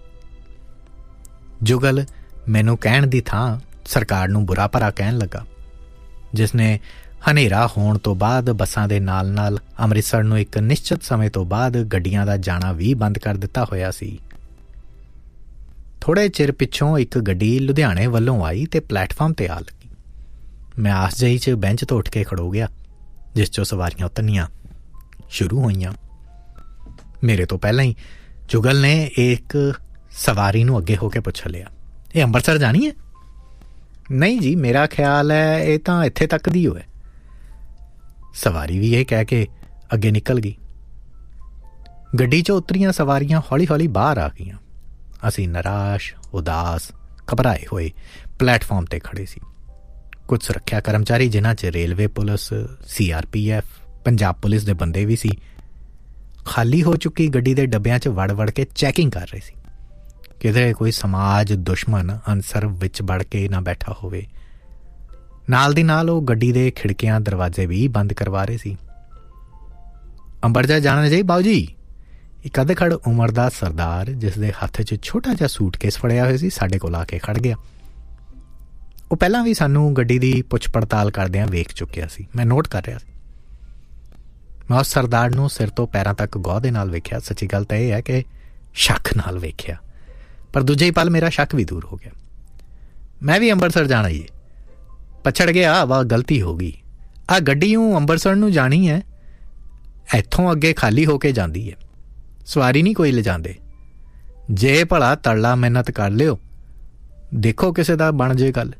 ਜੁਗਲ ਮੈਨੂੰ ਕਹਿਣ ਦੀ ਥਾਂ ਸਰਕਾਰ ਨੂੰ ਬੁਰਾ ਭਰਾ ਕਹਿਣ ਲੱਗਾ, ਜਿਸ ਨੇ ਹਨੇਰਾ ਹੋਣ ਤੋਂ ਬਾਅਦ ਬੱਸਾਂ ਦੇ ਨਾਲ ਨਾਲ ਅੰਮ੍ਰਿਤਸਰ ਨੂੰ ਇੱਕ ਨਿਸ਼ਚਿਤ ਸਮੇਂ ਤੋਂ ਬਾਅਦ ਗੱਡੀਆਂ ਦਾ ਜਾਣਾ ਵੀ ਬੰਦ ਕਰ ਦਿੱਤਾ ਹੋਇਆ ਸੀ। ਥੋੜ੍ਹੇ ਚਿਰ ਪਿੱਛੋਂ ਇੱਕ ਗੱਡੀ ਲੁਧਿਆਣੇ ਵੱਲੋਂ ਆਈ ਤੇ ਪਲੈਟਫਾਰਮ 'ਤੇ ਆ ਲੱਗੀ। ਮੈਂ ਆਸ ਜਿਹੀ 'ਚ ਬੈਂਚ ਤੋਂ ਉੱਠ ਕੇ ਖੜੋ ਗਿਆ, ਜਿਸ 'ਚੋਂ ਸਵਾਰੀਆਂ ਉਤਰਨੀਆਂ ਸ਼ੁਰੂ ਹੋਈਆਂ। ਮੇਰੇ ਤੋਂ ਪਹਿਲਾਂ ਹੀ ਜੁਗਲ ਨੇ ਇੱਕ ਸਵਾਰੀ ਨੂੰ ਅੱਗੇ ਹੋ ਕੇ ਪੁੱਛ ਲਿਆ, ਇਹ ਅੰਮ੍ਰਿਤਸਰ ਜਾਣੀ ਹੈ? ਨਹੀਂ ਜੀ, ਮੇਰਾ ਖਿਆਲ ਹੈ ਇਹ ਤਾਂ ਇੱਥੇ ਤੱਕ ਦੀ ਹੋਏ। ਸਵਾਰੀ ਵੀ ਇਹ ਕਹਿ ਕੇ ਅੱਗੇ ਨਿਕਲ ਗਈ। ਗੱਡੀ 'ਚੋਂ ਉਤਰੀਆਂ ਸਵਾਰੀਆਂ ਹੌਲੀ ਹੌਲੀ ਬਾਹਰ ਆ ਗਈਆਂ। ਅਸੀਂ ਨਿਰਾਸ਼, ਉਦਾਸ, ਘਬਰਾਏ ਹੋਏ ਪਲੈਟਫਾਰਮ 'ਤੇ ਖੜ੍ਹੇ ਸੀ। ਕੁਝ ਸੁਰੱਖਿਆ ਕਰਮਚਾਰੀ, ਜਿਨ੍ਹਾਂ 'ਚ railway police, C R P F, Punjab police ਦੇ ਬੰਦੇ ਵੀ ਸੀ, ਖਾਲੀ ਹੋ ਚੁੱਕੀ ਗੱਡੀ ਦੇ ਡੱਬਿਆਂ 'ਚ ਵੜ ਵੜ ਕੇ ਚੈਕਿੰਗ ਕਰ ਰਹੇ ਸੀ, ਕਿਤੇ ਕੋਈ ਸਮਾਜ ਦੁਸ਼ਮਣ ਅਨਸਰ ਵਿੱਚ ਵੜ ਕੇ ਨਾ ਬੈਠਾ ਹੋਵੇ। ਨਾਲ ਦੀ ਨਾਲ ਉਹ ਗੱਡੀ ਦੇ ਖਿੜਕੀਆਂ ਦਰਵਾਜ਼ੇ ਵੀ ਬੰਦ ਕਰਵਾ ਰਹੇ ਸੀ। ਅੰਬਰਸਰ ਜਾਣਾ ਜੀ ਬਾਊ ਜੀ? ਇੱਕ ਅੱਧਖੜ ਉਮਰ ਦਾ ਸਰਦਾਰ, ਜਿਸ ਦੇ ਹੱਥ 'ਚ ਛੋਟਾ ਜਿਹਾ ਸੂਟਕੇਸ ਫੜਿਆ ਹੋਇਆ ਸੀ, ਸਾਡੇ ਕੋਲ ਆ ਕੇ ਖੜ੍ਹ ਗਿਆ। ਉਹ ਪਹਿਲਾਂ ਵੀ ਸਾਨੂੰ ਗੱਡੀ ਦੀ ਪੁੱਛ ਪੜਤਾਲ ਕਰਦਿਆਂ ਵੇਖ ਚੁੱਕਿਆ ਸੀ। ਮੈਂ ਨੋਟ ਕਰ ਰਿਹਾ ਸੀ। ਮੈਂ ਉਸ ਸਰਦਾਰ ਨੂੰ ਸਿਰ ਤੋਂ ਪੈਰਾਂ ਤੱਕ ਗੌਰ ਦੇ ਨਾਲ ਵੇਖਿਆ। ਸੱਚੀ ਗੱਲ ਤਾਂ ਇਹ ਹੈ ਕਿ ਸ਼ੱਕ ਨਾਲ ਵੇਖਿਆ, ਪਰ ਦੂਜੇ ਹੀ ਪਲ ਮੇਰਾ ਸ਼ੱਕ ਵੀ ਦੂਰ ਹੋ ਗਿਆ। ਮੈਂ ਵੀ ਅੰਮ੍ਰਿਤਸਰ ਜਾਣਾ ਹੀ ਹੈ। ਪਛੜ ਗਿਆ, ਵਾਹ ਗਲਤੀ ਹੋ ਗਈ। ਆਹ ਗੱਡੀ ਨੂੰ ਅੰਮ੍ਰਿਤਸਰ ਨੂੰ ਜਾਣੀ ਹੈ, ਇੱਥੋਂ ਅੱਗੇ ਖਾਲੀ ਹੋ ਕੇ ਜਾਂਦੀ ਹੈ, ਸਵਾਰੀ ਨਹੀਂ ਕੋਈ ਲਿਜਾਂਦੇ। ਜੇ ਭਲਾ ਤੜਲਾ ਮਿਹਨਤ ਕਰ ਲਿਓ, ਦੇਖੋ ਕਿਸੇ ਦਾ ਬਣ ਜੇ ਗੱਲ।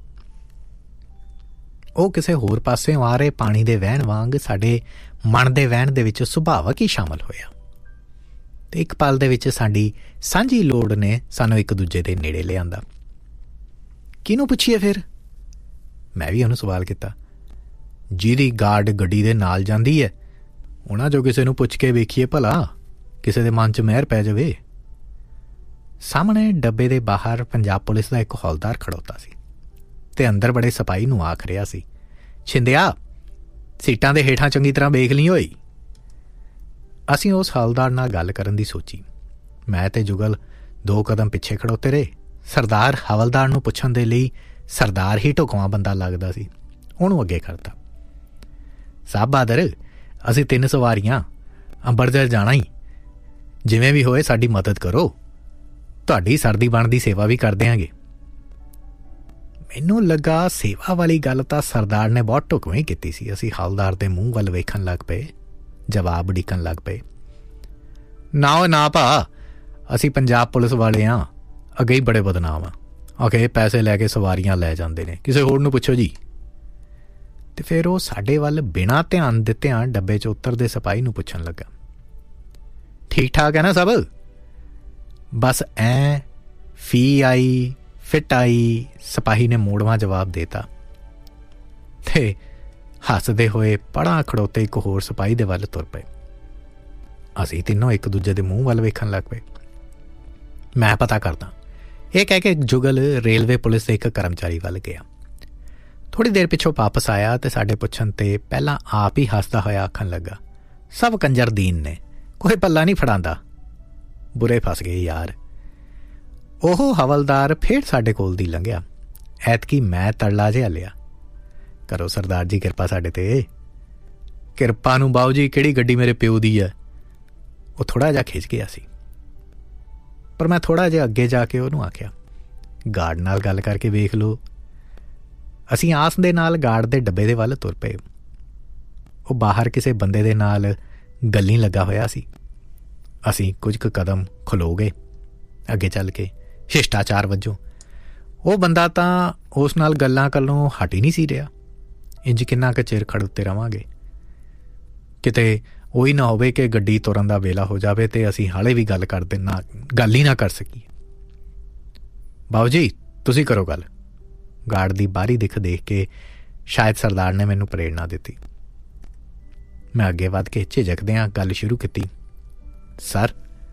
ਉਹ ਕਿਸੇ ਹੋਰ ਪਾਸਿਓਂ ਆ ਰਹੇ ਪਾਣੀ ਦੇ ਵਹਿਣ ਵਾਂਗ ਸਾਡੇ ਮਨ ਦੇ ਵਹਿਣ ਦੇ ਵਿੱਚ ਸੁਭਾਵਕ ਹੀ ਸ਼ਾਮਲ ਹੋਇਆ, ਤੇ ਇੱਕ ਪਲ ਦੇ ਵਿੱਚ ਸਾਡੀ ਸਾਂਝੀ ਲੋੜ ਨੇ ਸਾਨੂੰ ਇੱਕ ਦੂਜੇ ਦੇ ਨੇੜੇ ਲਿਆਂਦਾ। ਕਿਹਨੂੰ ਪੁੱਛੀਏ ਫਿਰ? ਮੈਂ ਵੀ ਉਹਨੂੰ ਸਵਾਲ ਕੀਤਾ। ਜਿਹਦੀ ਗਾਰਡ ਗੱਡੀ ਦੇ ਨਾਲ ਜਾਂਦੀ ਹੈ, ਉਹਨਾਂ 'ਚੋਂ ਕਿਸੇ ਨੂੰ ਪੁੱਛ ਕੇ ਵੇਖੀਏ ਭਲਾ, ਕਿਸੇ ਦੇ ਮਨ 'ਚ ਮਿਹਰ ਪੈ ਜਾਵੇ। ਸਾਹਮਣੇ ਡੱਬੇ ਦੇ ਬਾਹਰ ਪੰਜਾਬ ਪੁਲਿਸ ਦਾ ਇੱਕ ਹੌਲਦਾਰ ਖੜੋਤਾ ਸੀ ਤੇ ਅੰਦਰ ਬੜੇ ਸਿਪਾਹੀ ਨੂੰ ਆਖ ਰਿਹਾ ਸੀ, ਛਿੰਦਿਆ ਸੀਟਾਂ ਦੇ ਹੇਠਾਂ ਚੰਗੀ ਤਰ੍ਹਾਂ ਵੇਖ ਲਈ ਹੋਈ। ਅਸੀਂ ਉਸ ਹਵਲਦਾਰ ਨਾਲ ਗੱਲ ਕਰਨ ਦੀ ਸੋਚੀ। ਮੈਂ ਤੇ ਜੁਗਲ ਦੋ ਕਦਮ ਪਿੱਛੇ ਖੜੋਤੇ ਰਹੇ। ਸਰਦਾਰ ਹਵਲਦਾਰ ਨੂੰ ਪੁੱਛਣ ਦੇ ਲਈ ਸਰਦਾਰ ਹੀ ਢੁਕਵਾਂ ਬੰਦਾ ਲੱਗਦਾ ਸੀ, ਉਹਨੂੰ ਅੱਗੇ ਕਰਤਾ। ਸਾਹਿਬ ਬਹਾਦਰ, ਅਸੀਂ ਤਿੰਨ ਸਵਾਰੀਆਂ ਅੰਬਰਸਰ ਜਾਣਾ ਹੀ, ਜਿਵੇਂ ਵੀ ਹੋਏ ਸਾਡੀ ਮਦਦ ਕਰੋ, ਤੁਹਾਡੀ ਸਰਦੀ ਬਣਦੀ ਸੇਵਾ ਵੀ ਕਰ ਦਿਆਂਗੇ। ਮੈਨੂੰ ਲੱਗਾ ਸੇਵਾ ਵਾਲੀ ਗੱਲ ਤਾਂ ਸਰਦਾਰ ਨੇ ਬਹੁਤ ਢੁਕਵੇਂ ਕੀਤੀ ਸੀ। ਅਸੀਂ ਹਵਲਦਾਰ ਦੇ ਮੂੰਹ ਵੱਲ ਵੇਖਣ ਲੱਗ ਪਏ, ਜਵਾਬ ਉਡੀਕਣ ਲੱਗ ਪਏ। ਨਾ ਉਹ ਨਾ ਭਾ, ਅਸੀਂ ਪੰਜਾਬ ਪੁਲਿਸ ਵਾਲੇ ਹਾਂ, ਅੱਗੇ ਹੀ ਬੜੇ ਬਦਨਾਮ ਆ। ਓਕੇ, ਪੈਸੇ ਲੈ ਕੇ ਸਵਾਰੀਆਂ ਲੈ ਜਾਂਦੇ ਨੇ, ਕਿਸੇ ਹੋਰ ਨੂੰ ਪੁੱਛੋ ਜੀ। ਤੇ ਫਿਰ ਉਹ ਸਾਡੇ ਵੱਲ ਬਿਨਾਂ ਧਿਆਨ ਦਿੱਤਿਆਂ ਡੱਬੇ 'ਚ ਉਤਰਦੇ ਸਿਪਾਹੀ ਨੂੰ ਪੁੱਛਣ ਲੱਗਾ, ਠੀਕ ਠਾਕ ਹੈ ਨਾ ਸਭ? ਬਸ ਐ ਫੀ ਆਈ ਫਿੱਟ ਆਈ, ਸਿਪਾਹੀ ਨੇ ਮੋੜਵਾਂ ਜਵਾਬ ਦੇਤਾ। ਤੇ ਹੱਸਦੇ ਹੋਏ ਪੜ੍ਹਾਂ ਖੜੋਤੇ ਇੱਕ ਹੋਰ ਸਿਪਾਹੀ ਦੇ ਵੱਲ ਤੁਰ ਪਏ। ਅਸੀਂ ਤਿੰਨੋਂ ਇੱਕ ਦੂਜੇ ਦੇ ਮੂੰਹ ਵੱਲ ਵੇਖਣ ਲੱਗ ਪਏ। ਮੈਂ ਪਤਾ ਕਰਦਾ, ਇਹ ਕਹਿ ਕੇ ਜੁਗਲ ਰੇਲਵੇ ਪੁਲਿਸ ਦੇ ਇੱਕ ਕਰਮਚਾਰੀ ਵੱਲ ਗਿਆ। ਥੋੜ੍ਹੀ ਦੇਰ ਪਿੱਛੋਂ ਵਾਪਸ ਆਇਆ ਤੇ ਸਾਡੇ ਪੁੱਛਣ 'ਤੇ ਪਹਿਲਾਂ ਆਪ ਹੀ ਹੱਸਦਾ ਹੋਇਆ ਆਖਣ ਲੱਗਾ, ਸਭ ਕੰਜਰ ਦੀਨ ਨੇ, ਕੋਈ ਪੱਲਾ ਨਹੀਂ ਫੜਾਂਦਾ। ਬੁਰੇ ਫਸ ਗਏ ਯਾਰ। ਉਹ ਹਵਲਦਾਰ ਫਿਰ ਸਾਡੇ ਕੋਲ ਦੀ ਲੰਘਿਆ। ਐਤਕੀ ਮੈਂ ਤਰਲਾ ਜਿਹਾ ਲਿਆ, ਕਰੋ ਸਰਦਾਰ ਜੀ ਕਿਰਪਾ ਸਾਡੇ 'ਤੇ। ਕਿਰਪਾ ਨੂੰ ਬਾਊ ਜੀ, ਕਿਹੜੀ ਗੱਡੀ ਮੇਰੇ ਪਿਓ ਦੀ ਹੈ? ਉਹ ਥੋੜ੍ਹਾ ਜਿਹਾ ਖਿੱਚ ਗਿਆ ਸੀ, ਪਰ ਮੈਂ ਥੋੜ੍ਹਾ ਜਿਹਾ ਅੱਗੇ ਜਾ ਕੇ ਉਹਨੂੰ ਆਖਿਆ, ਗਾਰਡ ਨਾਲ ਗੱਲ ਕਰਕੇ ਵੇਖ ਲਓ। ਅਸੀਂ ਆਸ ਦੇ ਨਾਲ ਗਾਰਡ ਦੇ ਡੱਬੇ ਦੇ ਵੱਲ ਤੁਰ ਪਏ। ਉਹ ਬਾਹਰ ਕਿਸੇ ਬੰਦੇ ਦੇ ਨਾਲ ਗੱਲੀਂ ਲੱਗਾ ਹੋਇਆ ਸੀ। ਅਸੀਂ ਕੁਝ ਕੁ ਕਦਮ ਖਲੋ ਗਏ ਅੱਗੇ ਚੱਲ ਕੇ, ਸ਼ਿਸ਼ਟਾਚਾਰ ਵਜੋਂ। ਉਹ ਬੰਦਾ ਤਾਂ ਉਸ ਨਾਲ ਗੱਲਾਂ ਕਰਨੋਂ ਹਟ ਹੀ ਨਹੀਂ ਸੀ ਰਿਹਾ। ਇੰਝ ਕਿੰਨਾ ਕੁ ਚਿਰ ਖੜੋਤੇ ਰਵਾਂਗੇ, ਕਿਤੇ ਉਹੀ ਨਾ ਹੋਵੇ ਕਿ ਗੱਡੀ ਤੁਰਨ ਦਾ ਵੇਲਾ ਹੋ ਜਾਵੇ ਤੇ ਅਸੀਂ ਹਾਲੇ ਵੀ ਗੱਲ ਕਰਦੇ ਨਾ ਗੱਲ ਹੀ ਨਾ ਕਰ ਸਕੀਏ। ਬਾਊ ਜੀ ਤੁਸੀਂ ਕਰੋ ਗੱਲ। ਗਾਰਡ ਦੀ ਬਾਹਰੀ ਦਿੱਖ ਦੇਖ ਕੇ ਸ਼ਾਇਦ ਸਰਦਾਰ ਨੇ ਮੈਨੂੰ ਪ੍ਰੇਰਨਾ ਦਿੱਤੀ। ਮੈਂ ਅੱਗੇ ਵੱਧ ਕੇ ਝਿਜਕਦਿਆਂ ਗੱਲ ਸ਼ੁਰੂ ਕੀਤੀ, ਸਰ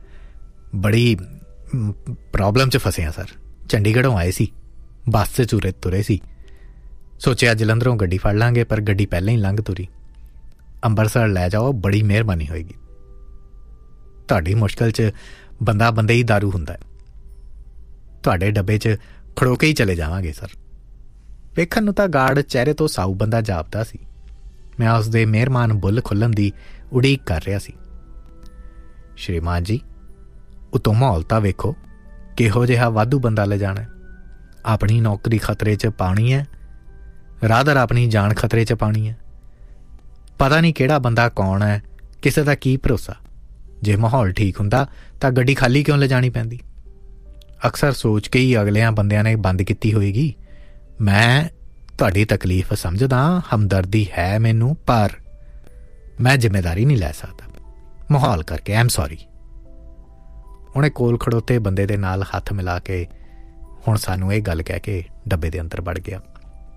ਬੜੀ ਪ੍ਰੋਬਲਮ 'ਚ ਫਸੇ ਹਾਂ ਸਰ। ਚੰਡੀਗੜ੍ਹੋਂ ਆਏ ਸੀ, ਬੱਸ 'ਚ ਚੂਰੇ ਤੁਰੇ ਸੀ, ਸੋਚਿਆ ਜਲੰਧਰੋਂ ਗੱਡੀ ਫੜ ਲਾਂਗੇ, ਪਰ ਗੱਡੀ ਪਹਿਲਾਂ ਹੀ ਲੰਘ ਤੁਰੀ। ਅੰਬਰਸਰ ਲੈ ਜਾਓ, ਬੜੀ ਮਿਹਰਬਾਨੀ ਹੋਏਗੀ। ਤੁਹਾਡੀ ਮੁਸ਼ਕਿਲ 'ਚ ਬੰਦਾ ਬੰਦੇ ਹੀ ਦਾਰੂ ਹੁੰਦਾ। ਤੁਹਾਡੇ ਡੱਬੇ 'ਚ ਖੜੋ ਕੇ ਹੀ ਚਲੇ ਜਾਵਾਂਗੇ ਸਰ। ਵੇਖਣ ਨੂੰ ਤਾਂ ਗਾਰਡ ਚਿਹਰੇ ਤੋਂ ਸਾਊ ਬੰਦਾ ਜਾਪਦਾ ਸੀ। ਮੈਂ ਉਸ ਦੇ ਮਿਹਰਬਾਨ ਬੁੱਲ ਖੁੱਲ੍ਹਣ ਦੀ ਉਡੀਕ ਕਰ ਰਿਹਾ ਸੀ। ਸ਼੍ਰੀਮਾਨ ਜੀ, ਉਤੋਂ ਮਾਹੌਲ ਤਾਂ ਵੇਖੋ, ਕਿਹੋ ਜਿਹਾ ਵਾਧੂ ਬੰਦਾ ਲੈ ਜਾਣਾ। ਆਪਣੀ ਨੌਕਰੀ ਖਤਰੇ 'ਚ ਪਾਉਣੀ ਹੈ, ਰਾਦਰ ਆਪਣੀ ਜਾਨ ਖਤਰੇ 'ਚ ਪਾਉਣੀ ਹੈ। ਪਤਾ ਨਹੀਂ ਕਿਹੜਾ ਬੰਦਾ ਕੌਣ ਹੈ, ਕਿਸੇ ਦਾ ਕੀ ਭਰੋਸਾ। ਜੇ ਮਾਹੌਲ ਠੀਕ ਹੁੰਦਾ ਤਾਂ ਗੱਡੀ ਖਾਲੀ ਕਿਉਂ ਲਿਜਾਣੀ ਪੈਂਦੀ? ਅਕਸਰ ਸੋਚ ਕੇ ਹੀ ਅਗਲਿਆਂ ਬੰਦਿਆਂ ਨੇ ਬੰਦ ਕੀਤੀ ਹੋਏਗੀ। ਮੈਂ ਤੁਹਾਡੀ ਤਕਲੀਫ ਸਮਝਦਾ, ਹਮਦਰਦੀ ਹੈ ਮੈਨੂੰ, ਪਰ ਮੈਂ ਜ਼ਿੰਮੇਵਾਰੀ ਨਹੀਂ ਲੈ ਸਕਦਾ ਮਾਹੌਲ ਕਰਕੇ। I am sorry. ਉਹਨੇ ਕੋਲ ਖੜੋਤੇ ਬੰਦੇ ਦੇ ਨਾਲ ਹੱਥ ਮਿਲਾ ਕੇ ਹੁਣ ਸਾਨੂੰ ਇਹ ਗੱਲ ਕਹਿ ਕੇ ਡੱਬੇ ਦੇ ਅੰਦਰ ਵੜ ਗਿਆ।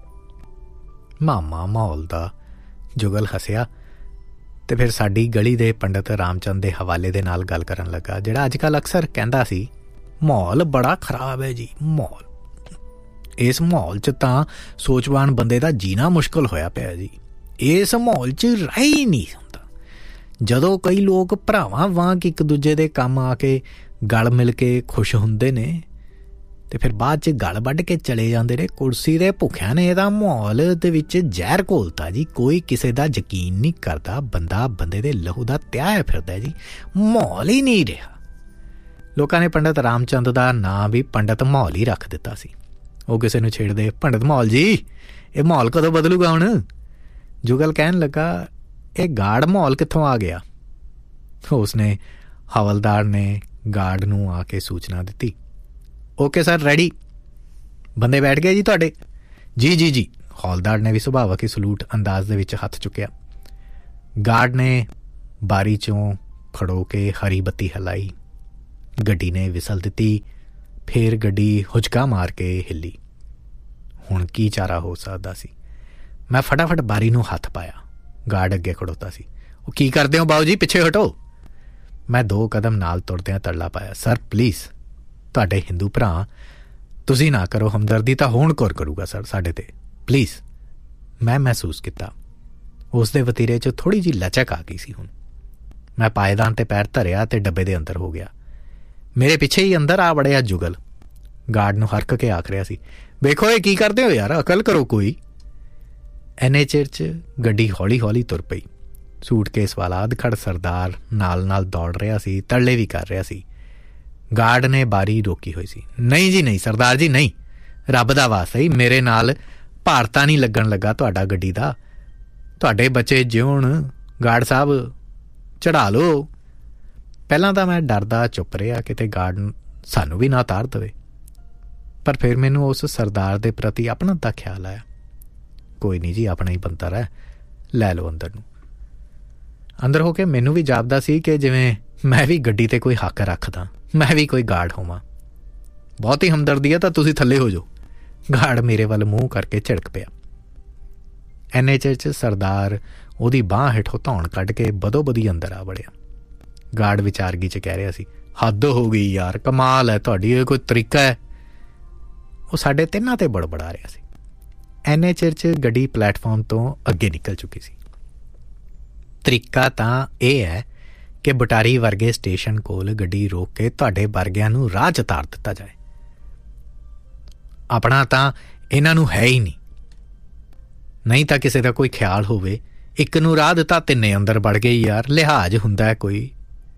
ਮਾਮਾ ਮਾਹੌਲ ਦਾ। ਜੁਗਲ ਹੱਸਿਆ ਤੇ ਫਿਰ ਸਾਡੀ ਗਲੀ ਦੇ ਪੰਡਿਤ ਰਾਮਚੰਦ ਦੇ ਹਵਾਲੇ ਦੇ ਨਾਲ ਗੱਲ ਕਰਨ ਲੱਗਾ, ਜਿਹੜਾ ਅੱਜ ਕੱਲ੍ਹ ਅਕਸਰ ਕਹਿੰਦਾ ਸੀ, ਮਾਹੌਲ ਬੜਾ ਖਰਾਬ ਹੈ ਜੀ। ਮਾਹੌਲ, ਇਸ ਮਾਹੌਲ 'ਚ ਤਾਂ ਸੋਚਵਾਨ ਬੰਦੇ ਦਾ ਜੀਣਾ ਮੁਸ਼ਕਿਲ ਹੋਇਆ ਪਿਆ ਜੀ। ਇਸ ਮਾਹੌਲ 'ਚ ਰਹਿ ਹੀ ਨਹੀਂ ਹੁੰਦਾ। ਜਦੋਂ ਕਈ ਲੋਕ ਭਰਾਵਾਂ ਵਾਂਗ ਇੱਕ ਦੂਜੇ ਦੇ ਕੰਮ ਆ ਕੇ ਗਲ ਮਿਲ ਕੇ ਖੁਸ਼ ਹੁੰਦੇ ਨੇ ਤੇ ਫਿਰ ਬਾਅਦ 'ਚ ਗਲ ਵੱਢ ਕੇ ਚਲੇ ਜਾਂਦੇ ਨੇ। ਕੁਰਸੀ ਦੇ ਭੁੱਖਿਆਂ ਨੇ ਇਹਦਾ ਮਾਹੌਲ ਦੇ ਵਿੱਚ ਜ਼ਹਿਰ ਘੋਲਤਾ ਜੀ। ਕੋਈ ਕਿਸੇ ਦਾ ਯਕੀਨ ਨਹੀਂ ਕਰਦਾ, ਬੰਦਾ ਬੰਦੇ ਦੇ ਲਹੂ ਦਾ ਤਿਆਇਆ ਫਿਰਦਾ ਜੀ। ਮਾਹੌਲ ਹੀ ਨਹੀਂ ਰਿਹਾ। ਲੋਕਾਂ ਨੇ ਪੰਡਿਤ ਰਾਮਚੰਦ ਦਾ ਨਾਂ ਵੀ ਪੰਡਿਤ ਮਾਹੌਲ ਹੀ ਰੱਖ ਦਿੱਤਾ ਸੀ। ਉਹ ਕਿਸੇ ਨੂੰ ਛੇੜਦੇ, ਪੰਡਿਤ ਮਾਹੌਲ ਜੀ, ਇਹ ਮਾਹੌਲ ਕਦੋਂ ਬਦਲੂਗਾ ਹੁਣ? ਜੁਗਲ ਕਹਿਣ ਲੱਗਾ, ਇਹ ਗਾਰਡ ਮਾਹੌਲ ਕਿੱਥੋਂ ਆ ਗਿਆ? ਉਸਨੇ ਹਵਲਦਾਰ ਨੇ ਗਾਰਡ ਨੂੰ ਆ ਕੇ ਸੂਚਨਾ ਦਿੱਤੀ, ਓਕੇ ਸਰ, ਰੈਡੀ, ਬੰਦੇ ਬੈਠ ਗਏ ਜੀ ਤੁਹਾਡੇ? ਜੀ ਜੀ ਜੀ। ਹੌਲਦਾਰ ਨੇ ਵੀ ਸੁਭਾਵਕ ਹੀ ਸਲੂਟ ਅੰਦਾਜ਼ ਦੇ ਵਿੱਚ ਹੱਥ ਚੁੱਕਿਆ। ਗਾਰਡ ਨੇ ਬਾਰੀ 'ਚੋਂ ਖੜੋ ਕੇ ਹਰੀ ਬੱਤੀ ਹਿਲਾਈ। ਗੱਡੀ ਨੇ ਵਿਸਲ ਦਿੱਤੀ। ਫਿਰ ਗੱਡੀ ਹੁਚਕਾ ਮਾਰ ਕੇ ਹਿੱਲੀ। ਹੁਣ ਕੀ ਚਾਰਾ ਹੋ ਸਕਦਾ ਸੀ? ਮੈਂ ਫਟਾਫਟ ਬਾਰੀ ਨੂੰ ਹੱਥ ਪਾਇਆ। ਗਾਰਡ ਅੱਗੇ ਖੜੋਤਾ ਸੀ। ਉਹ ਕੀ ਕਰਦੇ ਹੋ ਬਾਊ ਜੀ, ਪਿੱਛੇ ਹਟੋ। ਮੈਂ ਦੋ ਕਦਮ ਨਾਲ ਤੁਰਦਿਆਂ ਤਰਲਾ ਪਾਇਆ, ਸਰ ਪਲੀਜ਼, ਤੁਹਾਡੇ ਹਿੰਦੂ ਭਰਾ ਤੁਸੀਂ ਨਾ ਕਰੋ ਹਮਦਰਦੀ, ਤਾਂ ਹੁਣ ਕੌਰ ਕਰੂਗਾ ਸਰ ਸਾਡੇ 'ਤੇ, ਪਲੀਜ਼। ਮੈਂ ਮਹਿਸੂਸ ਕੀਤਾ ਉਸ ਦੇ ਵਤੀਰੇ 'ਚ ਥੋੜ੍ਹੀ ਜਿਹੀ ਲਚਕ ਆ ਗਈ ਸੀ। ਹੁਣ ਮੈਂ ਪਾਏਦਾਨ 'ਤੇ ਪੈਰ ਧਰਿਆ ਅਤੇ ਡੱਬੇ ਦੇ ਅੰਦਰ ਹੋ ਗਿਆ। ਮੇਰੇ ਪਿੱਛੇ ਹੀ ਅੰਦਰ ਆ ਵੜਿਆ ਜੁਗਲ। ਗਾਰਡ ਨੂੰ ਹਰਕ ਕੇ ਆਖ ਰਿਹਾ ਸੀ, ਵੇਖੋ ਇਹ ਕੀ ਕਰਦੇ ਹੋ ਯਾਰ, ਅਕਲ ਕਰੋ ਕੋਈ। ਐਨੇ ਚਿਰ 'ਚ ਗੱਡੀ ਹੌਲੀ ਹੌਲੀ ਤੁਰ ਪਈ। ਸੂਟਕੇਸ ਵਾਲਾ ਅਧਖੜ ਸਰਦਾਰ ਨਾਲ ਨਾਲ ਦੌੜ ਰਿਹਾ ਸੀ, ਤਰਲੇ ਵੀ ਕਰ ਰਿਹਾ ਸੀ। ਗਾਰਡ ਨੇ ਬਾਰੀ ਰੋਕੀ ਹੋਈ ਸੀ। ਨਹੀਂ ਜੀ ਨਹੀਂ ਸਰਦਾਰ ਜੀ, ਨਹੀਂ, ਰੱਬ ਦਾ ਵਾਸਤਾ ਹੀ ਮੇਰੇ ਨਾਲ ਭਾਰ ਤਾਂ ਨਹੀਂ ਲੱਗਣ ਲੱਗਾ ਤੁਹਾਡਾ ਗੱਡੀ ਦਾ। ਤੁਹਾਡੇ ਬੱਚੇ ਜਿਉਣ ਗਾਰਡ ਸਾਹਿਬ, ਚੜ੍ਹਾ ਲਓ। ਪਹਿਲਾਂ ਤਾਂ ਮੈਂ ਡਰਦਾ ਚੁੱਪ ਰਿਹਾ, ਕਿਤੇ ਗਾਰਡ ਸਾਨੂੰ ਵੀ ਨਾ ਉਤਾਰ ਦੇਵੇ। ਪਰ ਫਿਰ ਮੈਨੂੰ ਉਸ ਸਰਦਾਰ ਦੇ ਪ੍ਰਤੀ ਆਪਣਾ ਦਾ ਖਿਆਲ ਆਇਆ। ਕੋਈ ਨਹੀਂ ਜੀ, ਆਪਣਾ ਹੀ ਬੰਦਾ ਰਹਿ, ਲੈ ਲਓ ਅੰਦਰ ਨੂੰ। ਅੰਦਰ ਹੋ ਕੇ ਮੈਨੂੰ ਵੀ ਜਾਪਦਾ ਸੀ ਕਿ ਜਿਵੇਂ ਮੈਂ ਵੀ ਗੱਡੀ 'ਤੇ ਕੋਈ ਹੱਕ ਰੱਖਦਾ, ਮੈਂ ਵੀ ਕੋਈ ਗਾਰਡ ਹੋਵਾਂ। ਬਹੁਤੀ ਹਮਦਰਦੀ ਹੈ ਤਾਂ ਤੁਸੀਂ ਥੱਲੇ ਹੋ ਜਾਓ। ਗਾਰਡ ਮੇਰੇ ਵੱਲ ਮੂੰਹ ਕਰਕੇ ਝਿੜਕ ਪਿਆ। ਐਨੇ ਚਿਰ 'ਚ ਸਰਦਾਰ ਉਹਦੀ ਬਾਂਹ ਹੇਠੋਂ ਧੌਣ ਕੱਢ ਕੇ ਬਦੋ ਬਦੀ ਅੰਦਰ ਆ ਵੜਿਆ। ਗਾਰਡ ਵਿਚਾਰਗੀ 'ਚ ਕਹਿ ਰਿਹਾ ਸੀ, ਹੱਦ ਹੋ ਗਈ ਯਾਰ, ਕਮਾਲ ਹੈ ਤੁਹਾਡੀ, ਇਹ ਕੋਈ ਤਰੀਕਾ ਹੈ? ਉਹ ਸਾਡੇ ਤਿੰਨਾਂ 'ਤੇ ਬੜਬੜਾ ਰਿਹਾ ਸੀ। ਐਨੇ ਚਿਰ 'ਚ ਗੱਡੀ ਪਲੈਟਫਾਰਮ ਤੋਂ ਅੱਗੇ ਨਿਕਲ ਚੁੱਕੀ ਸੀ। ਤਰੀਕਾ ਤਾਂ ਇਹ ਹੈ ਕਿ ਬਟਾਰੀ ਵਰਗੇ ਸਟੇਸ਼ਨ ਕੋਲ ਗੱਡੀ ਰੋਕ ਕੇ ਤੁਹਾਡੇ ਵਰਗਿਆਂ ਨੂੰ ਰਾਹ 'ਚ ਉਤਾਰ ਦਿੱਤਾ ਜਾਏ। ਆਪਣਾ ਤਾਂ ਇਹਨਾਂ ਨੂੰ ਹੈ ਹੀ ਨਹੀਂ। ਨਹੀਂ ਤਾਂ ਕਿਸੇ ਦਾ ਕੋਈ ਖਿਆਲ ਹੋਵੇ, ਇੱਕ ਨੂੰ ਰਾਹ ਦਿੱਤਾ ਤਿੰਨੇ ਅੰਦਰ ਵੜ ਗਏ ਯਾਰ, ਲਿਹਾਜ਼ ਹੁੰਦਾ ਕੋਈ।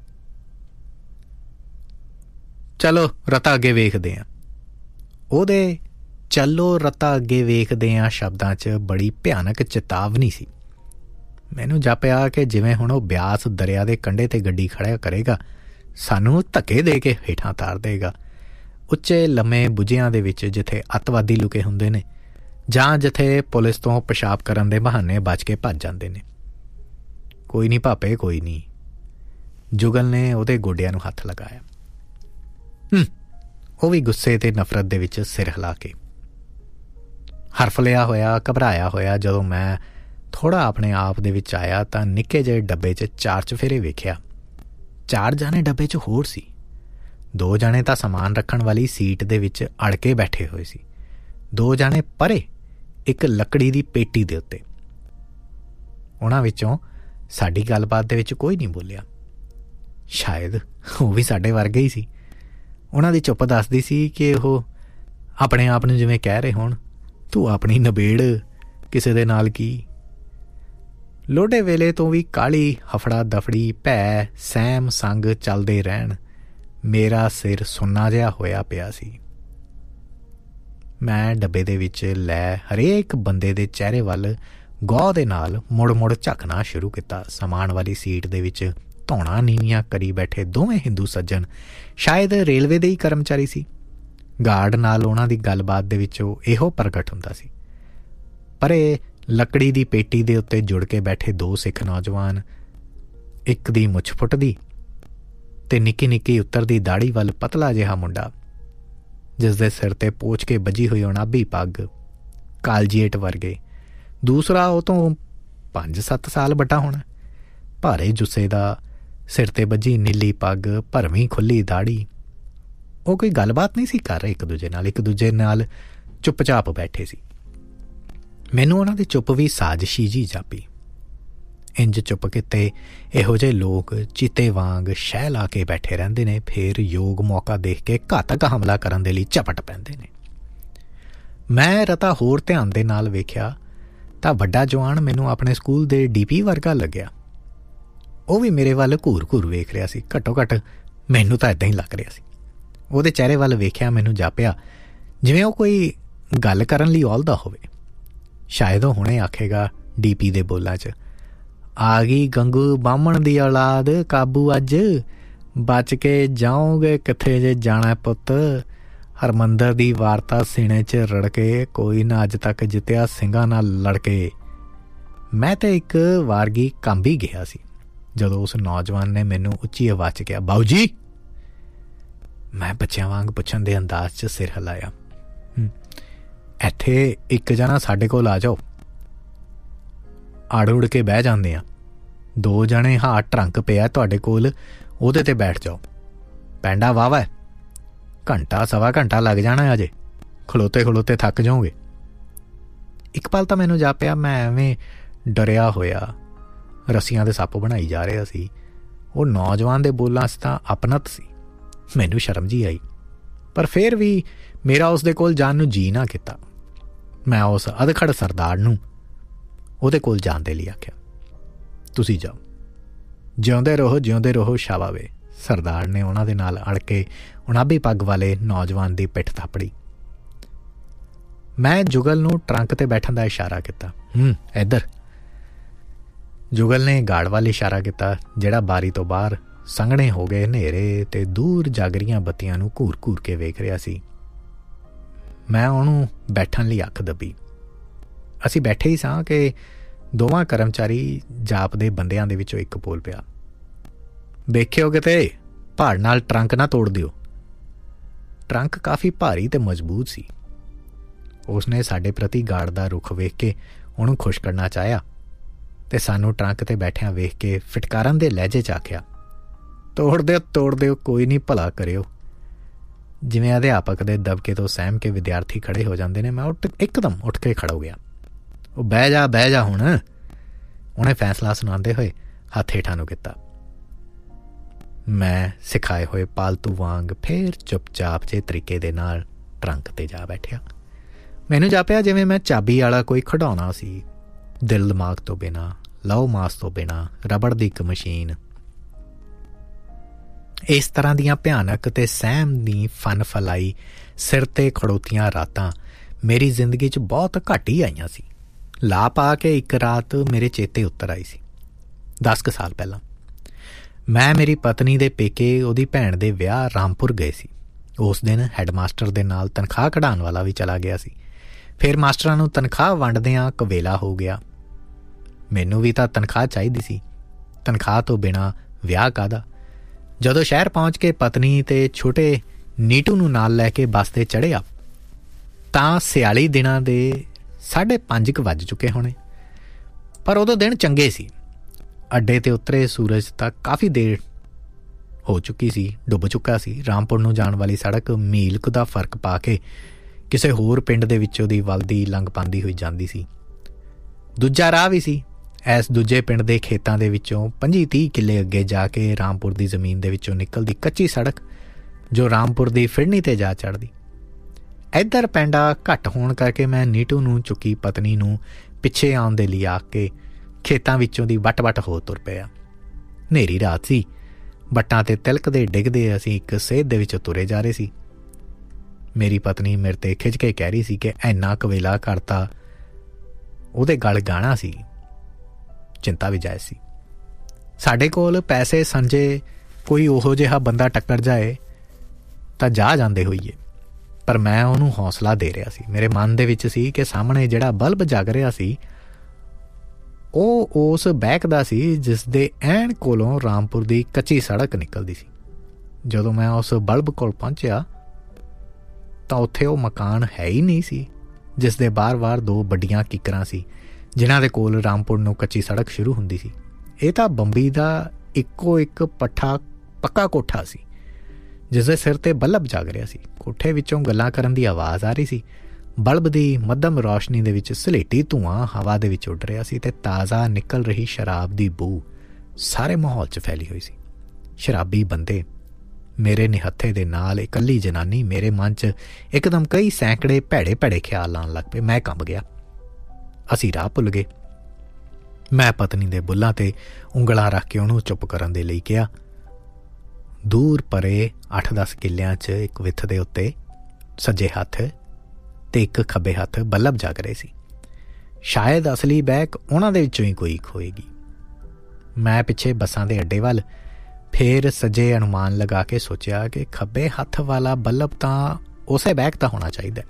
ਚਲੋ ਰਤਾ ਅੱਗੇ ਵੇਖਦੇ ਹਾਂ। ਉਹਦੇ ਚਲੋ ਰਤਾ ਅੱਗੇ ਵੇਖਦੇ ਹਾਂ ਸ਼ਬਦਾਂ 'ਚ ਬੜੀ ਭਿਆਨਕ ਚੇਤਾਵਨੀ ਸੀ। ਮੈਨੂੰ ਜਾਪਿਆ ਕਿ ਜਿਵੇਂ ਹੁਣ ਉਹ ਬਿਆਸ ਦਰਿਆ ਦੇ ਕੰਢੇ 'ਤੇ ਗੱਡੀ ਖੜ੍ਹਾ ਕਰੇਗਾ, ਸਾਨੂੰ ਧੱਕੇ ਦੇ ਕੇ ਹੇਠਾਂ ਉਤਾਰ ਦੇਗਾ। ਉੱਚੇ ਲੰਮੇ ਬੁੱਝਿਆਂ ਦੇ ਵਿੱਚ ਜਿੱਥੇ ਅੱਤਵਾਦੀ ਲੁਕੇ ਹੁੰਦੇ ਨੇ, ਜਾਂ ਜਿੱਥੇ ਪੁਲਿਸ ਤੋਂ ਪਿਸ਼ਾਬ ਕਰਨ ਦੇ ਬਹਾਨੇ ਬਚ ਕੇ ਭੱਜ ਜਾਂਦੇ ਨੇ। ਕੋਈ ਨਹੀਂ ਭਾਪੇ, ਕੋਈ ਨਹੀਂ। ਜੁਗਲ ਨੇ ਉਹਦੇ ਗੋਡਿਆਂ ਨੂੰ ਹੱਥ ਲਗਾਇਆ। ਹੂੰ, ਉਹ ਵੀ ਗੁੱਸੇ ਤੇ ਨਫ਼ਰਤ ਦੇ ਵਿੱਚ ਸਿਰ ਹਿਲਾ ਕੇ। ਹਰਫਲਿਆ ਹੋਇਆ, ਘਬਰਾਇਆ ਹੋਇਆ ਜਦੋਂ ਮੈਂ ਥੋੜ੍ਹਾ ਆਪਣੇ ਆਪ ਦੇ ਵਿੱਚ ਆਇਆ ਤਾਂ ਨਿੱਕੇ ਜਿਹੇ ਡੱਬੇ 'ਚ ਚਾਰ ਚੁਫੇਰੇ ਵੇਖਿਆ। ਚਾਰ ਜਾਣੇ ਡੱਬੇ 'ਚ ਹੋਰ ਸੀ। ਦੋ ਜਾਣੇ ਤਾਂ ਸਮਾਨ ਰੱਖਣ ਵਾਲੀ ਸੀਟ ਦੇ ਵਿੱਚ ਅੜ ਕੇ ਬੈਠੇ ਹੋਏ ਸੀ। ਦੋ ਜਾਣੇ ਪਰੇ ਇੱਕ ਲੱਕੜੀ ਦੀ ਪੇਟੀ ਦੇ ਉੱਤੇ। ਉਹਨਾਂ ਵਿੱਚੋਂ ਸਾਡੀ ਗੱਲਬਾਤ ਦੇ ਵਿੱਚ ਕੋਈ ਨਹੀਂ ਬੋਲਿਆ। ਸ਼ਾਇਦ ਉਹ ਵੀ ਸਾਡੇ ਵਰਗੇ ਹੀ ਸੀ। ਉਹਨਾਂ ਦੀ ਚੁੱਪ ਦੱਸਦੀ ਸੀ ਕਿ ਉਹ ਆਪਣੇ ਆਪ ਨੂੰ ਜਿਵੇਂ ਕਹਿ ਰਹੇ ਹੋਣ, ਤੂੰ ਆਪਣੀ ਨਿਬੇੜ, ਕਿਸੇ ਦੇ ਨਾਲ ਕੀ। ਲੋਡੇ ਵੇਲੇ ਤੋਂ ਵੀ ਕਾਹਲੀ ਹਫੜਾ ਦਫੜੀ, ਭੈ ਸਹਿਮ ਸੰਗ ਚੱਲਦੇ ਰਹਿਣ। ਮੇਰਾ ਸਿਰ ਸੁੰਨਾ ਜਿਹਾ ਹੋਇਆ ਪਿਆ ਸੀ। ਮੈਂ ਡੱਬੇ ਦੇ ਵਿੱਚ ਲੈ ਹਰੇਕ ਬੰਦੇ ਦੇ ਚਿਹਰੇ ਵੱਲ ਗੌਰ ਦੇ ਨਾਲ ਮੁੜ ਮੁੜ ਝੱਕਣਾ ਸ਼ੁਰੂ ਕੀਤਾ। ਸਮਾਨ ਵਾਲੀ ਸੀਟ ਦੇ ਵਿੱਚ ਧੌਣਾ ਨੀਵੀਆਂ ਕਰੀ ਬੈਠੇ ਦੋਵੇਂ ਹਿੰਦੂ ਸੱਜਣ ਸ਼ਾਇਦ ਰੇਲਵੇ ਦੇ ਹੀ ਕਰਮਚਾਰੀ ਸੀ। ਗਾਰਡ ਨਾਲ ਉਹਨਾਂ ਦੀ ਗੱਲਬਾਤ ਦੇ ਵਿੱਚੋਂ ਇਹੋ ਪ੍ਰਗਟ ਹੁੰਦਾ ਸੀ। ਪਰ ਇਹ ਲੱਕੜੀ ਦੀ ਪੇਟੀ ਦੇ ਉੱਤੇ ਜੁੜ ਕੇ ਬੈਠੇ ਦੋ ਸਿੱਖ ਨੌਜਵਾਨ, ਇੱਕ ਦੀ ਮੁੱਛ ਫੁੱਟਦੀ ਤੇ ਨਿੱਕੀ ਨਿੱਕੀ ਉੱਤਰਦੀ ਦਾੜੀ ਵੱਲ ਪਤਲਾ ਜਿਹਾ ਮੁੰਡਾ, ਜਿਸ ਦੇ ਸਿਰ 'ਤੇ ਪੋਚ ਕੇ ਬੱਝੀ ਹੋਈ ਉਣਾਬੀ ਪੱਗ, ਕਾਲਜੀਏਟ ਵਰਗੇ। ਦੂਸਰਾ ਉਹ ਤੋਂ ਪੰਜ ਸੱਤ ਸਾਲ ਵੱਡਾ ਹੋਣਾ, ਭਾਰੇ ਜੁੱਸੇ ਦਾ, ਸਿਰ 'ਤੇ ਬੱਝੀ ਨੀਲੀ ਪੱਗ, ਭਰਵੀਂ ਖੁੱਲ੍ਹੀ ਦਾੜੀ। ਉਹ ਕੋਈ ਗੱਲਬਾਤ ਨਹੀਂ ਸੀ ਕਰ ਰਹੇ ਇੱਕ ਦੂਜੇ ਨਾਲ, ਇੱਕ ਦੂਜੇ ਨਾਲ ਚੁੱਪ-ਚਾਪ ਬੈਠੇ ਸੀ। ਮੈਨੂੰ ਉਹਨਾਂ ਦੀ ਚੁੱਪ ਵੀ ਸਾਜ਼ਿਸ਼ੀ ਜਿਹੀ ਜਾਪੀ। ਇੰਜ ਚੁੱਪ ਕੀਤੇ ਇਹੋ ਜਿਹੇ ਲੋਕ ਚੀਤੇ ਵਾਂਗ ਸ਼ਹਿ ਲਾ ਕੇ ਬੈਠੇ ਰਹਿੰਦੇ ਨੇ, ਫਿਰ ਯੋਗ ਮੌਕਾ ਦੇਖ ਕੇ ਘਾਤਕ ਹਮਲਾ ਕਰਨ ਦੇ ਲਈ ਝਪਟ ਪੈਂਦੇ ਨੇ। ਮੈਂ ਰਤਾ ਹੋਰ ਧਿਆਨ ਦੇ ਨਾਲ ਵੇਖਿਆ ਤਾਂ ਵੱਡਾ ਜਵਾਨ ਮੈਨੂੰ ਆਪਣੇ ਸਕੂਲ ਦੇ ਡੀ ਪੀ ਵਰਗਾ ਲੱਗਿਆ। ਉਹ ਵੀ ਮੇਰੇ ਵੱਲ ਘੂਰ ਘੂਰ ਵੇਖ ਰਿਹਾ ਸੀ। ਘੱਟੋ ਘੱਟ ਮੈਨੂੰ ਤਾਂ ਇੱਦਾਂ ਹੀ ਲੱਗ ਰਿਹਾ ਸੀ। ਉਹਦੇ ਚਿਹਰੇ ਵੱਲ ਵੇਖਿਆ ਮੈਨੂੰ ਜਾਪਿਆ ਜਿਵੇਂ ਉਹ ਕੋਈ ਗੱਲ ਕਰਨ ਲਈ ਔਲਦਾ ਹੋਵੇ। ਸ਼ਾਇਦ ਉਹ ਹੁਣੇ ਆਖੇਗਾ ਡੀ ਪੀ ਦੇ ਬੋਲਾਂ 'ਚ, ਆ ਗਈ ਗੰਗੂ ਬਾਹਮਣ ਦੀ ਔਲਾਦ ਕਾਬੂ ਅੱਜ, ਬਚ ਕੇ ਜਾਓਗੇ ਕਿੱਥੇ ਜੇ ਜਾਣਾ ਪੁੱਤ। ਹਰਮੰਦਰ ਦੀ ਵਾਰਤਾ ਸੀਨੇ 'ਚ ਰੜਕੇ, ਕੋਈ ਨਾ ਅੱਜ ਤੱਕ ਜਿੱਤਿਆ ਸਿੰਘਾਂ ਨਾਲ ਲੜਕੇ। ਮੈਂ ਤਾਂ ਇੱਕ ਵਾਰਗੀ ਕੰਬ ਹੀ ਗਿਆ ਸੀ ਜਦੋਂ ਉਸ ਨੌਜਵਾਨ ਨੇ ਮੈਨੂੰ ਉੱਚੀ ਆਵਾਜ਼ 'ਚ ਕਿਹਾ, ਬਾਊ ਜੀ। ਮੈਂ ਬੱਚਿਆਂ ਵਾਂਗ ਪੁੱਛਣ ਦੇ ਅੰਦਾਜ਼ 'ਚ ਸਿਰ ਹਿਲਾਇਆ। ਇੱਥੇ ਇੱਕ ਜਣਾ ਸਾਡੇ ਕੋਲ ਆ ਜਾਓ। ਆੜ ਉੜ ਕੇ ਬਹਿ ਜਾਂਦੇ ਆ। ਦੋ ਜਣੇ ਹਾਂ ਟਰੰਕ ਪਿਆ ਤੁਹਾਡੇ ਕੋਲ, ਉਹਦੇ 'ਤੇ ਬੈਠ ਜਾਓ। ਪੈਂਡਾ ਵਾਹਵਾ, ਘੰਟਾ ਸਵਾ ਘੰਟਾ ਲੱਗ ਜਾਣਾ ਅਜੇ। ਖਲੋਤੇ ਖਲੋਤੇ ਥੱਕ ਜਾਓਗੇ। ਇੱਕ ਪਲ ਤਾਂ ਮੈਨੂੰ ਜਾਪਿਆ ਮੈਂ ਐਵੇਂ ਡਰਿਆ ਹੋਇਆ ਰੱਸੀਆਂ ਦੇ ਸੱਪ ਬਣਾਈ ਜਾ ਰਿਹਾ ਸੀ। ਉਹ ਨੌਜਵਾਨ ਦੇ ਬੋਲਾਂ 'ਚ ਤਾਂ ਆਪਣਤ ਸੀ। ਮੈਨੂੰ ਸ਼ਰਮ ਜਿਹੀ ਆਈ, ਪਰ ਫਿਰ ਵੀ ਮੇਰਾ ਉਸ ਦੇ ਕੋਲ ਜਾਣ ਨੂੰ ਜੀਅ ਨਾ ਕੀਤਾ। ਮੈਂ ਉਸ ਅਧਖੜ ਸਰਦਾਰ ਨੂੰ ਉਹਦੇ ਕੋਲ ਜਾਣ ਦੇ ਲਈ ਆਖਿਆ, ਤੁਸੀਂ ਜਾਓ, ਜਿਉਂਦੇ ਰਹੋ ਜਿਉਂਦੇ ਰਹੋ ਸ਼ਾਬਾਵੇ। ਸਰਦਾਰ ਨੇ ਉਹਨਾਂ ਦੇ ਨਾਲ ਅੜ ਕੇ ਉਣਾਬੀ ਪੱਗ ਵਾਲੇ ਨੌਜਵਾਨ ਦੀ ਪਿੱਠ ਥਾਪੜੀ। ਮੈਂ ਜੁਗਲ ਨੂੰ ਟਰੰਕ 'ਤੇ ਬੈਠਣ ਦਾ ਇਸ਼ਾਰਾ ਕੀਤਾ। ਹੂੰ ਇੱਧਰ। ਜੁਗਲ ਨੇ ਗਾਰਡ ਵੱਲ ਇਸ਼ਾਰਾ ਕੀਤਾ, ਜਿਹੜਾ ਬਾਰੀ ਤੋਂ ਬਾਹਰ ਸੰਘਣੇ ਹੋ ਗਏ ਹਨੇਰੇ ਤੇ ਦੂਰ ਜਾਗਰੀਆਂ ਬੱਤੀਆਂ ਨੂੰ ਘੂਰ ਘੂਰ ਕੇ ਵੇਖ ਰਿਹਾ ਸੀ। ਮੈਂ ਉਹਨੂੰ ਬੈਠਣ ਲਈ ਅੱਖ ਦੱਬੀ। ਅਸੀਂ ਬੈਠੇ ਹੀ ਸਾਂ ਕਿ ਦੋਵਾਂ ਕਰਮਚਾਰੀ ਜਾਪ ਦੇ ਬੰਦਿਆਂ ਦੇ ਵਿੱਚੋਂ ਇੱਕ ਬੋਲ ਪਿਆ, ਵੇਖਿਓ ਕਿਤੇ ਭਾੜ ਨਾਲ ਟਰੰਕ ਨਾ ਤੋੜ ਦਿਓ। ਟਰੰਕ ਕਾਫੀ ਭਾਰੀ ਤੇ ਮਜ਼ਬੂਤ ਸੀ। ਉਸਨੇ ਸਾਡੇ ਪ੍ਰਤੀ ਗਾਰਡ ਦਾ ਰੁੱਖ ਵੇਖ ਕੇ ਉਹਨੂੰ ਖੁਸ਼ ਕਰਨਾ ਚਾਹਿਆ ਤੇ ਸਾਨੂੰ ਟਰੰਕ 'ਤੇ ਬੈਠਿਆਂ ਵੇਖ ਕੇ ਫਿਟਕਾਰਨ ਦੇ ਲਹਿਜੇ 'ਚ ਆਖਿਆ, ਤੋੜ ਦਿਓ ਤੋੜ ਦਿਓ, ਕੋਈ ਨਹੀਂ, ਭਲਾ ਕਰਿਓ। ਜਿਵੇਂ ਅਧਿਆਪਕ ਦੇ ਦਬਕੇ ਤੋਂ ਸਹਿਮ ਕੇ ਵਿਦਿਆਰਥੀ ਖੜ੍ਹੇ ਹੋ ਜਾਂਦੇ ਨੇ, ਮੈਂ ਉੱਠ ਇੱਕਦਮ ਉੱਠ ਕੇ ਖੜ੍ਹਾ ਹੋ ਗਿਆ। ਉਹ ਬਹਿ ਜਾ ਬਹਿ ਜਾ ਹੁਣ, ਉਹਨੇ ਫੈਸਲਾ ਸੁਣਾਉਂਦੇ ਹੋਏ ਹੱਥ ਹੇਠਾਂ ਨੂੰ ਕੀਤਾ। ਮੈਂ ਸਿਖਾਏ ਹੋਏ ਪਾਲਤੂ ਵਾਂਗ ਫਿਰ ਚੁੱਪਚਾਪ ਜਿਹੇ ਤਰੀਕੇ ਦੇ ਨਾਲ ਟਰੰਕ 'ਤੇ ਜਾ ਬੈਠਿਆ। ਮੈਨੂੰ ਜਾਪਿਆ ਜਿਵੇਂ ਮੈਂ ਚਾਬੀ ਵਾਲਾ ਕੋਈ ਖਿਡੌਣਾ ਸੀ, ਦਿਲ ਦਿਮਾਗ ਤੋਂ ਬਿਨਾਂ, ਲਹੂ ਮਾਸ ਤੋਂ ਬਿਨਾਂ, ਰਬੜ ਦੀ ਇੱਕ ਮਸ਼ੀਨ। ਇਸ ਤਰ੍ਹਾਂ ਦੀਆਂ ਭਿਆਨਕ ਤੇ ਸਹਿਮ ਦੀ ਫਨ ਫਲਾਈ ਸਿਰ 'ਤੇ ਖੜੋਤੀਆਂ ਰਾਤਾਂ ਮੇਰੀ ਜ਼ਿੰਦਗੀ 'ਚ ਬਹੁਤ ਘੱਟ ਹੀ ਆਈਆਂ ਸੀ। ਲਾ ਪਾ ਕੇ ਇੱਕ ਰਾਤ ਮੇਰੇ ਚੇਤੇ ਉੱਤਰ ਆਈ ਸੀ। ਦਸ ਕੁ ਸਾਲ ਪਹਿਲਾਂ ਮੈਂ ਮੇਰੀ ਪਤਨੀ ਦੇ ਪੇਕੇ ਉਹਦੀ ਭੈਣ ਦੇ ਵਿਆਹ ਰਾਮਪੁਰ ਗਏ ਸੀ। ਉਸ ਦਿਨ ਹੈਡਮਾਸਟਰ ਦੇ ਨਾਲ ਤਨਖਾਹ ਕਢਾਉਣ ਵਾਲਾ ਵੀ ਚਲਾ ਗਿਆ ਸੀ। ਫਿਰ ਮਾਸਟਰਾਂ ਨੂੰ ਤਨਖਾਹ ਵੰਡਦਿਆਂ ਕਵੇਲਾ ਹੋ ਗਿਆ। ਮੈਨੂੰ ਵੀ ਤਾਂ ਤਨਖਾਹ ਚਾਹੀਦੀ ਸੀ। ਤਨਖਾਹ ਤੋਂ ਬਿਨਾਂ ਵਿਆਹ ਕਾਹਦਾ। ਜਦੋਂ ਸ਼ਹਿਰ ਪਹੁੰਚ ਕੇ ਪਤਨੀ ਤੇ ਛੋਟੇ ਨੀਟੂ ਨੂੰ ਨਾਲ ਲੈ ਕੇ ਬੱਸ 'ਤੇ ਚੜ੍ਹਿਆ ਤਾਂ ਸਿਆਲੀ ਦਿਨਾਂ ਦੇ ਸਾਢੇ ਪੰਜ ਕੁ ਵੱਜ ਚੁੱਕੇ ਹੋਣੇ। ਪਰ ਉਦੋਂ ਦਿਨ ਚੰਗੇ ਸੀ। ਅੱਡੇ 'ਤੇ ਉਤਰੇ ਸੂਰਜ ਤਾਂ ਕਾਫੀ ਦੇਰ ਹੋ ਚੁੱਕੀ ਸੀ, ਡੁੱਬ ਚੁੱਕਾ ਸੀ। ਰਾਮਪੁਰ ਨੂੰ ਜਾਣ ਵਾਲੀ ਸੜਕ ਮੀਲ ਕੁ ਦਾ ਫਰਕ ਪਾ ਕੇ ਕਿਸੇ ਹੋਰ ਪਿੰਡ ਦੇ ਵਿੱਚੋਂ ਦੀ ਵਲਦੀ ਲੰਘ ਪਾਉਂਦੀ ਹੋਈ ਜਾਂਦੀ ਸੀ। ਦੂਜਾ ਰਾਹ ਵੀ ਸੀ। ਇਸ ਦੂਜੇ ਪਿੰਡ ਦੇ ਖੇਤਾਂ ਦੇ ਵਿੱਚੋਂ ਪੰਜੀ ਤੀਹ ਕਿੱਲੇ ਅੱਗੇ ਜਾ ਕੇ ਰਾਮਪੁਰ ਦੀ ਜ਼ਮੀਨ ਦੇ ਵਿੱਚੋਂ ਨਿਕਲਦੀ ਕੱਚੀ ਸੜਕ ਜੋ ਰਾਮਪੁਰ ਦੀ ਫਿਰਨੀ 'ਤੇ ਜਾ ਚੜ੍ਹਦੀ। ਇੱਧਰ ਪੈਂਡਾ ਘੱਟ ਹੋਣ ਕਰਕੇ ਮੈਂ ਨੀਟੂ ਨੂੰ ਚੁੱਕੀ ਪਤਨੀ ਨੂੰ ਪਿੱਛੇ ਆਉਣ ਦੇ ਲਈ ਆਖ ਕੇ ਖੇਤਾਂ ਵਿੱਚੋਂ ਦੀ ਵੱਟ ਵੱਟ ਹੋ ਤੁਰ ਪਿਆ। ਹਨੇਰੀ ਰਾਤ ਸੀ। ਵੱਟਾਂ 'ਤੇ ਤਿਲਕਦੇ ਡਿੱਗਦੇ ਅਸੀਂ ਇੱਕ ਸੇਧ ਦੇ ਵਿੱਚ ਤੁਰੇ ਜਾ ਰਹੇ ਸੀ। ਮੇਰੀ ਪਤਨੀ ਮੇਰੇ 'ਤੇ ਖਿੱਚ ਕੇ ਕਹਿ ਰਹੀ ਸੀ ਕਿ ਇੰਨਾ ਕਵੇਲਾ ਕਰਤਾ ਉਹਦੇ ਗਲ ਗਾਣਾ ਸੀ। ਚਿੰਤਾ ਵੀ ਜਾਇਜ਼ ਸੀ। ਸਾਡੇ ਕੋਲ ਪੈਸੇ ਸੰਜੇ ਕੋਈ ਉਹੋ ਜਿਹਾ ਬੰਦਾ ਟੱਕਰ ਜਾਏ ਤਾਂ ਜਾ ਜਾਂਦੇ ਹੋਈਏ, ਪਰ ਮੈਂ ਉਹਨੂੰ ਹੌਸਲਾ ਦੇ ਰਿਹਾ ਸੀ। ਮੇਰੇ ਮਨ ਦੇ ਵਿੱਚ ਸੀ ਕਿ ਸਾਹਮਣੇ ਜਿਹੜਾ ਬਲਬ ਜਗ ਰਿਹਾ ਸੀ ਉਹ ਉਸ ਬੈਕ ਦਾ ਸੀ ਜਿਸ ਦੇ ਐਨ ਕੋਲੋਂ ਰਾਮਪੁਰ ਦੀ ਕੱਚੀ ਸੜਕ ਨਿਕਲਦੀ ਸੀ। ਜਦੋਂ ਮੈਂ ਉਸ ਬਲਬ ਕੋਲ ਪਹੁੰਚਿਆ ਤਾਂ ਉੱਥੇ ਉਹ ਮਕਾਨ ਹੈ ਹੀ ਨਹੀਂ ਸੀ ਜਿਸ ਦੇ ਬਾਰ-ਬਾਰ ਦੋ ਵੱਡੀਆਂ ਕਿੱਕਰਾਂ ਸੀ ਜਿਨ੍ਹਾਂ ਦੇ ਕੋਲ ਰਾਮਪੁਰ ਨੂੰ ਕੱਚੀ ਸੜਕ ਸ਼ੁਰੂ ਹੁੰਦੀ ਸੀ। ਇਹ ਤਾਂ ਬੰਬੀ ਦਾ ਇੱਕੋ ਇੱਕ ਪੱਠਾ ਪੱਕਾ ਕੋਠਾ ਸੀ ਜਿਸ ਦੇ ਸਿਰ 'ਤੇ ਬਲਬ ਜਗ ਰਿਹਾ ਸੀ। ਕੋਠੇ ਵਿੱਚੋਂ ਗੱਲਾਂ ਕਰਨ ਦੀ ਆਵਾਜ਼ ਆ ਰਹੀ ਸੀ। ਬਲਬ ਦੀ ਮੱਧਮ ਰੌਸ਼ਨੀ ਦੇ ਵਿੱਚ ਸਲੇਟੀ ਧੂੰਆਂ ਹਵਾ ਦੇ ਵਿੱਚ ਉੱਡ ਰਿਹਾ ਸੀ ਤੇ ਤਾਜ਼ਾ ਨਿਕਲ ਰਹੀ ਸ਼ਰਾਬ ਦੀ ਬੂ ਸਾਰੇ ਮਾਹੌਲ 'ਚ ਫੈਲੀ ਹੋਈ ਸੀ। ਸ਼ਰਾਬੀ ਬੰਦੇ, ਮੇਰੇ ਨਿਹੱਥੇ ਦੇ ਨਾਲ ਇਕੱਲੀ ਜਨਾਨੀ, ਮੇਰੇ ਮਨ 'ਚ ਇੱਕਦਮ ਕਈ ਸੈਂਕੜੇ ਭੈੜੇ ਭੈੜੇ ਖਿਆਲ ਆਉਣ ਲੱਗ ਪਏ। ਮੈਂ ਕੰਬ ਗਿਆ। ਅਸੀਂ ਰਾਹ ਭੁੱਲ ਗਏ। ਮੈਂ ਪਤਨੀ ਦੇ ਬੁੱਲਾਂ 'ਤੇ ਉਂਗਲਾਂ ਰੱਖ ਕੇ ਉਹਨੂੰ ਚੁੱਪ ਕਰਨ ਦੇ ਲਈ ਕਿਹਾ। ਦੂਰ ਪਰੇ ਅੱਠ ਦਸ ਕਿੱਲਿਆਂ 'ਚ ਇੱਕ ਵਿੱਥ ਦੇ ਉੱਤੇ ਸੱਜੇ ਹੱਥ ਤੇ ਇੱਕ ਖੱਬੇ ਹੱਥ ਬਲਬ ਜਗ ਰਹੇ ਸੀ। ਸ਼ਾਇਦ ਅਸਲੀ ਬੈਕ ਉਹਨਾਂ ਦੇ ਵਿੱਚੋਂ ਹੀ ਕੋਈ ਇੱਕ ਹੋਏਗੀ। ਮੈਂ ਪਿੱਛੇ ਬੱਸਾਂ ਦੇ ਅੱਡੇ ਵੱਲ ਫਿਰ ਸੱਜੇ ਅਨੁਮਾਨ ਲਗਾ ਕੇ ਸੋਚਿਆ ਕਿ ਖੱਬੇ ਹੱਥ ਵਾਲਾ ਬਲਬ ਤਾਂ ਉਸੇ ਬੈਕ ਦਾ ਹੋਣਾ ਚਾਹੀਦਾ।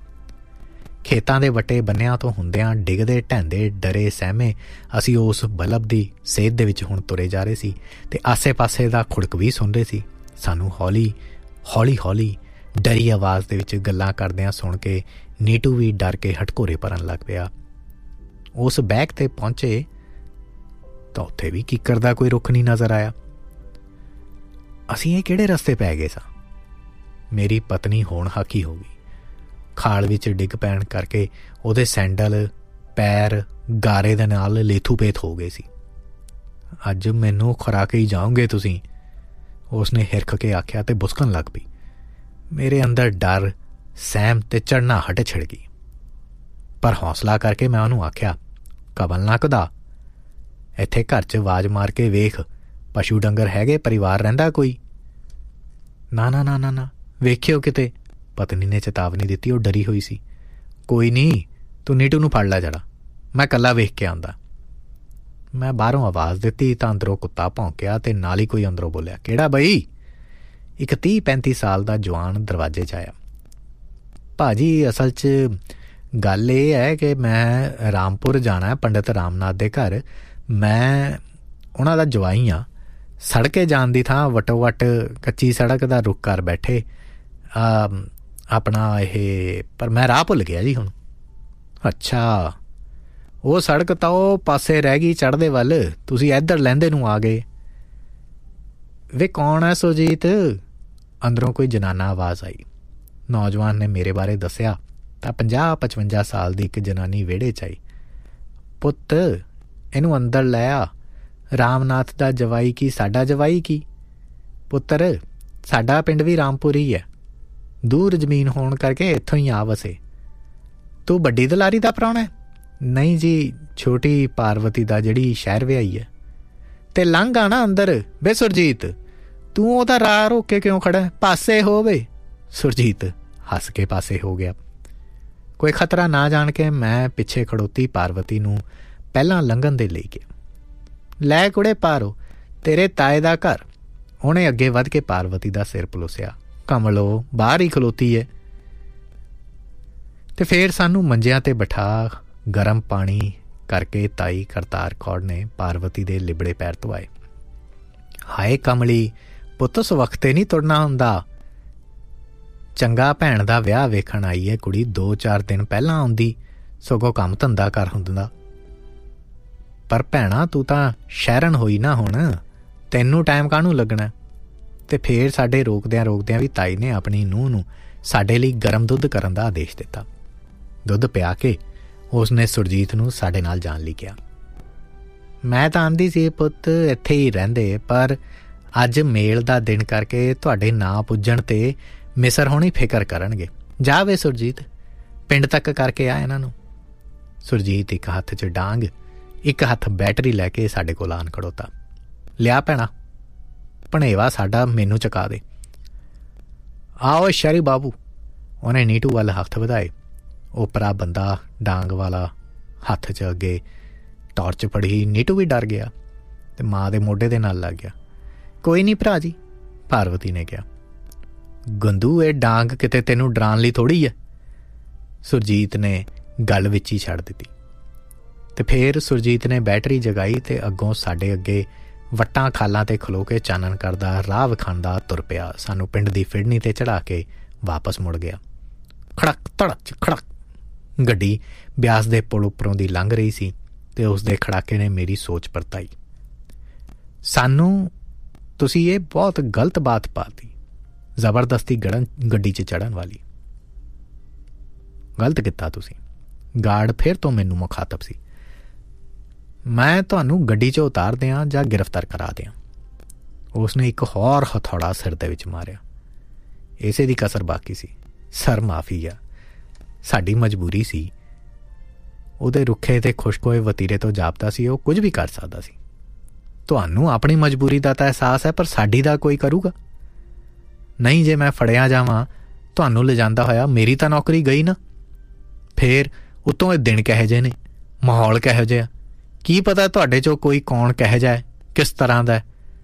ਖੇਤਾਂ ਦੇ ਵੱਟੇ ਬੰਨਿਆਂ ਤੋਂ ਹੁੰਦਿਆਂ ਡਿੱਗਦੇ ਢਹਿੰਦੇ ਡਰੇ ਸਹਿਮੇ ਅਸੀਂ ਉਸ ਬਲਬ ਦੀ ਸੇਧ ਦੇ ਵਿੱਚ ਹੁਣ ਤੁਰੇ ਜਾ ਰਹੇ ਸੀ ਤੇ ਆਸੇ-ਪਾਸੇ ਦਾ ਖੁੜਕ ਵੀ ਸੁਣ ਰਹੇ ਸੀ। ਸਾਨੂੰ ਹੌਲੀ ਹੌਲੀ ਹੌਲੀ ਡਰੀ ਆਵਾਜ਼ ਦੇ ਵਿੱਚ ਗੱਲਾਂ ਕਰਦਿਆਂ ਸੁਣ ਕੇ ਨੀਟੂ ਵੀ ਡਰ ਕੇ ਹਟਕੋਰੇ ਭਰਨ ਲੱਗ ਪਿਆ। ਉਸ ਬੈਕ 'ਤੇ ਪਹੁੰਚੇ ਤਾਂ ਉੱਥੇ ਵੀ ਕਿੱਕਰ ਦਾ ਕੋਈ ਰੁੱਖ ਨਹੀਂ ਨਜ਼ਰ ਆਇਆ। ਅਸੀਂ ਇਹ ਕਿਹੜੇ ਰਸਤੇ ਪੈ ਗਏ ਸਾਂ? ਮੇਰੀ ਪਤਨੀ ਹੋਣ ਹਾਕੀ ਹੋ ਗਈ। ਖਾਲ ਵਿੱਚ ਡਿੱਗ ਪੈਣ ਕਰਕੇ ਉਹਦੇ ਸੈਂਡਲ ਪੈਰ ਗਾਰੇ ਦੇ ਨਾਲ ਲੇਥੂ ਪੇਥ ਹੋ ਗਏ ਸੀ। ਅੱਜ ਮੈਨੂੰ ਖੁਰਾ ਕੇ ਹੀ ਜਾਓਗੇ ਤੁਸੀਂ, ਉਸਨੇ ਹਿਰਖ ਕੇ ਆਖਿਆ ਤੇ ਬੁਸਕਣ ਲੱਗ ਪਈ। ਮੇਰੇ ਅੰਦਰ ਡਰ, ਸਹਿਮ ਤੇ ਝੜਨਾਹਟ ਛਿੜ ਗਈ, ਪਰ ਹੌਸਲਾ ਕਰਕੇ ਮੈਂ ਉਹਨੂੰ ਆਖਿਆ, ਕਬਲ ਨਾ ਕੁਦਾ, ਇੱਥੇ ਘਰ 'ਚ ਆਵਾਜ਼ ਮਾਰ ਕੇ ਵੇਖ, ਪਸ਼ੂ ਡੰਗਰ ਹੈਗੇ, ਪਰਿਵਾਰ ਰਹਿੰਦਾ ਕੋਈ? ਨਾ ਨਾ ਨਾ ਨਾ ਨਾ ਵੇਖਿਓ ਕਿਤੇ, ਪਤਨੀ ਨੇ ਚੇਤਾਵਨੀ ਦਿੱਤੀ। ਉਹ ਡਰੀ ਹੋਈ ਸੀ। ਕੋਈ ਨਹੀਂ, ਤੂੰ ਨੀਟੂ ਨੂੰ ਫੜ ਲੈ ਜਰਾ, ਮੈਂ ਇਕੱਲਾ ਵੇਖ ਕੇ ਆਉਂਦਾ। ਮੈਂ ਬਾਹਰੋਂ ਆਵਾਜ਼ ਦਿੱਤੀ ਤਾਂ ਅੰਦਰੋਂ ਕੁੱਤਾ ਭੌਂਕਿਆ ਤੇ ਨਾਲ ਹੀ ਕੋਈ ਅੰਦਰੋਂ ਬੋਲਿਆ, ਕਿਹੜਾ ਬਈ? ਇੱਕ ਤੀਹ ਪੈਂਤੀ ਸਾਲ ਦਾ ਜਵਾਨ ਦਰਵਾਜ਼ੇ 'ਚ ਆਇਆ। ਭਾਜੀ, ਅਸਲ 'ਚ ਗੱਲ ਇਹ ਹੈ ਕਿ ਮੈਂ ਰਾਮਪੁਰ ਜਾਣਾ, ਪੰਡਿਤ ਰਾਮਨਾਥ ਦੇ ਘਰ। ਮੈਂ ਉਹਨਾਂ ਦਾ ਜਵਾਈ ਹਾਂ। ਸੜਕੇ ਜਾਣ ਦੀ ਥਾਂ ਵਟੋ ਵਟ ਕੱਚੀ ਸੜਕ ਦਾ ਰੁੱਖ ਕਰ ਬੈਠੇ ਆਪਣਾ ਇਹ, ਪਰ ਮੈਂ ਰਾਹ ਭੁੱਲ ਗਿਆ ਜੀ ਹੁਣ। ਅੱਛਾ, ਉਹ ਸੜਕ ਤਾਂ ਉਹ ਪਾਸੇ ਰਹਿ ਗਈ ਚੜ੍ਹਦੇ ਵੱਲ, ਤੁਸੀਂ ਇੱਧਰ ਲਹਿੰਦੇ ਨੂੰ ਆ ਗਏ। ਵੇ ਕੌਣ ਹੈ ਸੁਰਜੀਤ? ਅੰਦਰੋਂ ਕੋਈ ਜਨਾਨਾ ਆਵਾਜ਼ ਆਈ। ਨੌਜਵਾਨ ਨੇ ਮੇਰੇ ਬਾਰੇ ਦੱਸਿਆ ਤਾਂ ਪੰਜਾਹ ਪਚਵੰਜਾ ਸਾਲ ਦੀ ਇੱਕ ਜਨਾਨੀ ਵਿਹੜੇ 'ਚ ਆਈ। ਪੁੱਤ, ਇਹਨੂੰ ਅੰਦਰ ਲੈ ਆ। ਰਾਮਨਾਥ ਦਾ ਜਵਾਈ ਕੀ ਸਾਡਾ ਜਵਾਈ ਕੀ? ਪੁੱਤਰ, ਸਾਡਾ ਪਿੰਡ ਵੀ ਰਾਮਪੁਰ ਹੀ ਹੈ, ਦੂਰ ਜ਼ਮੀਨ ਹੋਣ ਕਰਕੇ ਇੱਥੋਂ ਹੀ ਆ ਵਸੇ। ਤੂੰ ਵੱਡੀ ਦਲਾਰੀ ਦਾ ਪ੍ਰਾਹੁਣਾ? ਨਹੀਂ ਜੀ, ਛੋਟੀ ਪਾਰਵਤੀ ਦਾ, ਜਿਹੜੀ ਸ਼ਹਿਰ ਵਿਆਹੀ ਹੈ। ਤੇ ਲੰਘ ਆ ਨਾ ਅੰਦਰ। ਬੇ ਸੁਰਜੀਤ, ਤੂੰ ਉਹਦਾ ਰਾਹ ਰੋਕ ਕੇ ਕਿਉਂ ਖੜਾ? ਪਾਸੇ ਹੋ ਵੇ। ਸੁਰਜੀਤ ਹੱਸ ਕੇ ਪਾਸੇ ਹੋ ਗਿਆ। ਕੋਈ ਖਤਰਾ ਨਾ ਜਾਣ ਕੇ ਮੈਂ ਪਿੱਛੇ ਖੜੋਤੀ ਪਾਰਵਤੀ ਨੂੰ ਪਹਿਲਾਂ ਲੰਘਣ ਦੇ ਲਈ ਗਿਆ। ਲੈ ਕੁੜੇ ਪਾਰੋ, ਤੇਰੇ ਤਾਏ ਦਾ ਘਰ। ਉਹਨੇ ਅੱਗੇ ਵੱਧ ਕੇ ਪਾਰਵਤੀ ਦਾ ਸਿਰ ਪਲੋਸਿਆ। ਕਮਲੋ ਬਾਹਰ ਹੀ ਖਲੋਤੀ ਹੈ। ਤੇ ਫੇਰ ਸਾਨੂੰ ਮੰਜਿਆਂ 'ਤੇ ਬਿਠਾ ਗਰਮ ਪਾਣੀ ਕਰਕੇ ਤਾਈ ਕਰਤਾਰ ਕੌਰ ਨੇ ਪਾਰਵਤੀ ਦੇ ਲਿਬੜੇ ਪੈਰ ਧਵਾਏ। ਹਾਏ ਕਮਲੀ, ਪੁੱਤ ਉਸ ਵਕਤੇ ਨਹੀਂ ਤੁਰਨਾ ਹੁੰਦਾ। ਚੰਗਾ ਭੈਣ ਦਾ ਵਿਆਹ ਵੇਖਣ ਆਈ ਹੈ ਕੁੜੀ, ਦੋ ਚਾਰ ਦਿਨ ਪਹਿਲਾਂ ਆਉਂਦੀ, ਸਗੋਂ ਕੰਮ ਧੰਦਾ ਕਰ ਹੁੰਦਾ। ਪਰ ਭੈਣਾ, ਤੂੰ ਤਾਂ ਸ਼ਹਿਰਨ ਹੋਈ ਨਾ ਹੁਣ, ਤੈਨੂੰ ਟਾਈਮ ਕਾਹਨੂੰ ਲੱਗਣਾ? ਤੇ ਫੇਰ ਸਾਡੇ ਰੋਕਦਿਆਂ ਰੋਕਦਿਆਂ ਵੀ ਤਾਈ ਨੇ ਆਪਣੀ ਨੂੰਹ ਨੂੰ ਸਾਡੇ ਲਈ ਗਰਮ ਦੁੱਧ ਕਰਨ ਦਾ ਆਦੇਸ਼ ਦਿੱਤਾ। ਦੁੱਧ ਪਿਆ ਕੇ ਉਸਨੇ ਸੁਰਜੀਤ ਨੂੰ ਸਾਡੇ ਨਾਲ ਜਾਣ ਲਈ ਕਿਹਾ। ਮੈਂ ਤਾਂ ਆਂਦੀ ਸੀ ਪੁੱਤ ਇੱਥੇ ਹੀ ਰਹਿੰਦੇ, ਪਰ ਅੱਜ ਮੇਲ ਦਾ ਦਿਨ ਕਰਕੇ ਤੁਹਾਡੇ ਨਾ ਪੁੱਜਣ 'ਤੇ ਮਿਸਰ ਹੋਣੀ ਫਿਕਰ ਕਰਨਗੇ। ਜਾ ਵੇ ਸੁਰਜੀਤ, ਪਿੰਡ ਤੱਕ ਕਰਕੇ ਆ ਇਹਨਾਂ ਨੂੰ। ਸੁਰਜੀਤ ਇੱਕ ਹੱਥ 'ਚ ਡਾਂਗ, ਇੱਕ ਹੱਥ ਬੈਟਰੀ ਲੈ ਕੇ ਸਾਡੇ ਕੋਲ ਆਣ ਖੜੋਤਾ। ਲਿਆ ਭੈਣਾ, ਭਣੇਵਾ ਸਾਡਾ ਮੈਨੂੰ ਚੁਕਾ ਦੇ। ਆਓ ਸ਼ਰੀ ਬਾਬੂ। ਉਹਨੇ ਨੀਟੂ ਵੱਲ ਹੱਥ ਵਧਾਏ। ਓਪਰਾ ਬੰਦਾ ਡਾਂਗ ਵਾਲਾ ਹੱਥ 'ਚ ਅੱਗੇ ਟਾਰਚ ਫੜੀ। ਨੀਟੂ ਵੀ ਡਰ ਗਿਆ ਤੇ ਮਾਂ ਦੇ ਮੋਢੇ ਦੇ ਨਾਲ ਲੱਗ ਗਿਆ। ਕੋਈ ਨਹੀਂ ਭਰਾ ਜੀ, ਪਾਰਵਤੀ ਨੇ ਕਿਹਾ। ਗੰਦੂ, ਇਹ ਡਾਂਗ ਕਿਤੇ ਤੈਨੂੰ ਡਰਾਉਣ ਲਈ ਥੋੜ੍ਹੀ ਹੈ। ਸੁਰਜੀਤ ਨੇ ਗੱਲ ਵਿੱਚ ਹੀ ਛੱਡ ਦਿੱਤੀ। ਤੇ ਫੇਰ ਸੁਰਜੀਤ ਨੇ ਬੈਟਰੀ ਜਗਾਈ ਤੇ ਅੱਗੋਂ ਸਾਡੇ ਅੱਗੇ ਵੱਟਾਂ ਖਾਲਾਂ 'ਤੇ ਖਲੋ ਕੇ ਚਾਨਣ ਕਰਦਾ ਰਾਹ ਵਿਖਾਉਂਦਾ ਤੁਰ ਪਿਆ। ਸਾਨੂੰ ਪਿੰਡ ਦੀ ਫਿੜਨੀ 'ਤੇ ਚੜ੍ਹਾ ਕੇ ਵਾਪਸ ਮੁੜ ਗਿਆ। ਖੜਕ ਧੜਕ ਖੜਕ ਗੱਡੀ ਬਿਆਸ ਦੇ ਪੁਲ ਉੱਪਰੋਂ ਦੀ ਲੰਘ ਰਹੀ ਸੀ ਤੇ ਉਸ ਦੇ ਖੜਾਕੇ ਨੇ ਮੇਰੀ ਸੋਚ ਪਰਤਾਈ। ਸਾਨੂੰ ਤੁਸੀਂ ਇਹ ਬਹੁਤ ਗਲਤ ਬਾਤ ਪਾਤੀ, ਜ਼ਬਰਦਸਤੀ ਗੜਨ ਗੱਡੀ 'ਚ ਚੜ੍ਹਨ ਵਾਲੀ। ਗਲਤ ਕੀਤਾ ਤੁਸੀਂ। ਗਾਰਡ ਫਿਰ ਤੋਂ ਮੈਨੂੰ ਮੁਖਾਤਬ ਸੀ। ਮੈਂ ਤੁਹਾਨੂੰ ਗੱਡੀ 'ਚੋਂ ਉਤਾਰ ਦਿਆਂ ਜਾਂ ਗ੍ਰਿਫਤਾਰ ਕਰਾ ਦਿਆਂ। ਉਸਨੇ ਇੱਕ ਹੋਰ ਹਥੌੜਾ ਸਿਰ ਦੇ ਵਿੱਚ ਮਾਰਿਆ। ਇਸੇ ਦੀ ਕਸਰ ਬਾਕੀ ਸੀ। ਸਰ ਮਾਫੀ ਆ, ਸਾਡੀ ਮਜਬੂਰੀ ਸੀ। ਉਹਦੇ ਰੁੱਖੇ ਤੇ ਖੁਸ਼ਕ ਹੋਏ ਵਤੀਰੇ ਤੋਂ ਜਾਪਦਾ ਸੀ ਉਹ ਕੁਝ ਵੀ ਕਰ ਸਕਦਾ ਸੀ। ਤੁਹਾਨੂੰ ਆਪਣੀ ਮਜਬੂਰੀ ਦਾ ਤਾਂ ਅਹਿਸਾਸ ਹੈ, ਪਰ ਸਾਡੀ ਦਾ ਕੋਈ ਕਰੂਗਾ ਨਹੀਂ। ਜੇ ਮੈਂ ਫੜਿਆ ਜਾਵਾਂ ਤੁਹਾਨੂੰ ਲਿਜਾਂਦਾ ਹੋਇਆ, ਮੇਰੀ ਤਾਂ ਨੌਕਰੀ ਗਈ ਨਾ। ਫੇਰ ਉੱਤੋਂ ਇਹ ਦਿਨ ਕਿਹੋ ਜਿਹੇ ਨੇ, ਮਾਹੌਲ ਕਿਹੋ ਜਿਹਾ, ਕੀ ਪਤਾ ਤੁਹਾਡੇ 'ਚੋਂ ਕੋਈ ਕੌਣ ਕਿਹੋ ਜਿਹਾ ਹੈ, ਕਿਸ ਤਰ੍ਹਾਂ ਦਾ।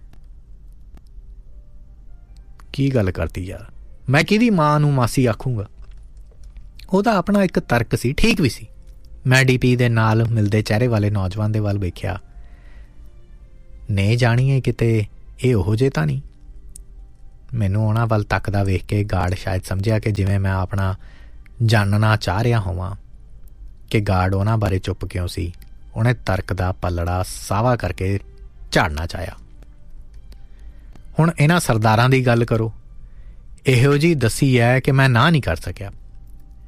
ਕੀ ਗੱਲ ਕਰਤੀ ਯਾਰ, ਮੈਂ ਕਿਹਦੀ ਮਾਂ ਨੂੰ ਮਾਸੀ ਆਖੂੰਗਾ। ਉਹਦਾ ਆਪਣਾ ਇੱਕ ਤਰਕ ਸੀ, ਠੀਕ ਵੀ ਸੀ। ਮੈਂ ਡੀ ਪੀ ਦੇ ਨਾਲ ਮਿਲਦੇ ਚਿਹਰੇ ਵਾਲੇ ਨੌਜਵਾਨ ਦੇ ਵੱਲ ਵੇਖਿਆ। ਨੇ ਜਾਣੀਏ ਕਿਤੇ ਇਹ ਉਹੋ ਜਿਹੇ ਤਾਂ ਨਹੀਂ। ਮੈਨੂੰ ਉਹਨਾਂ ਵੱਲ ਤੱਕਦਾ ਵੇਖ ਕੇ ਗਾਰਡ ਸ਼ਾਇਦ ਸਮਝਿਆ ਕਿ ਜਿਵੇਂ ਮੈਂ ਆਪਣਾ ਜਾਣਨਾ ਚਾਹ ਰਿਹਾ ਹੋਵਾਂ ਕਿ ਗਾਰਡ ਉਹਨਾਂ ਬਾਰੇ ਚੁੱਪ ਕਿਉਂ ਸੀ। ਉਹਨੇ ਤਰਕ ਦਾ ਪੱਲੜਾ ਸਾਵਾ ਕਰਕੇ ਝਾੜਨਾ ਚਾਹਿਆ। ਹੁਣ ਇਹਨਾਂ ਸਰਦਾਰਾਂ ਦੀ ਗੱਲ ਕਰੋ। ਇਹੋ ਜਿਹੀ ਦੱਸੀ ਹੈ ਕਿ ਮੈਂ ਨਾ ਨਹੀਂ ਕਰ ਸਕਿਆ।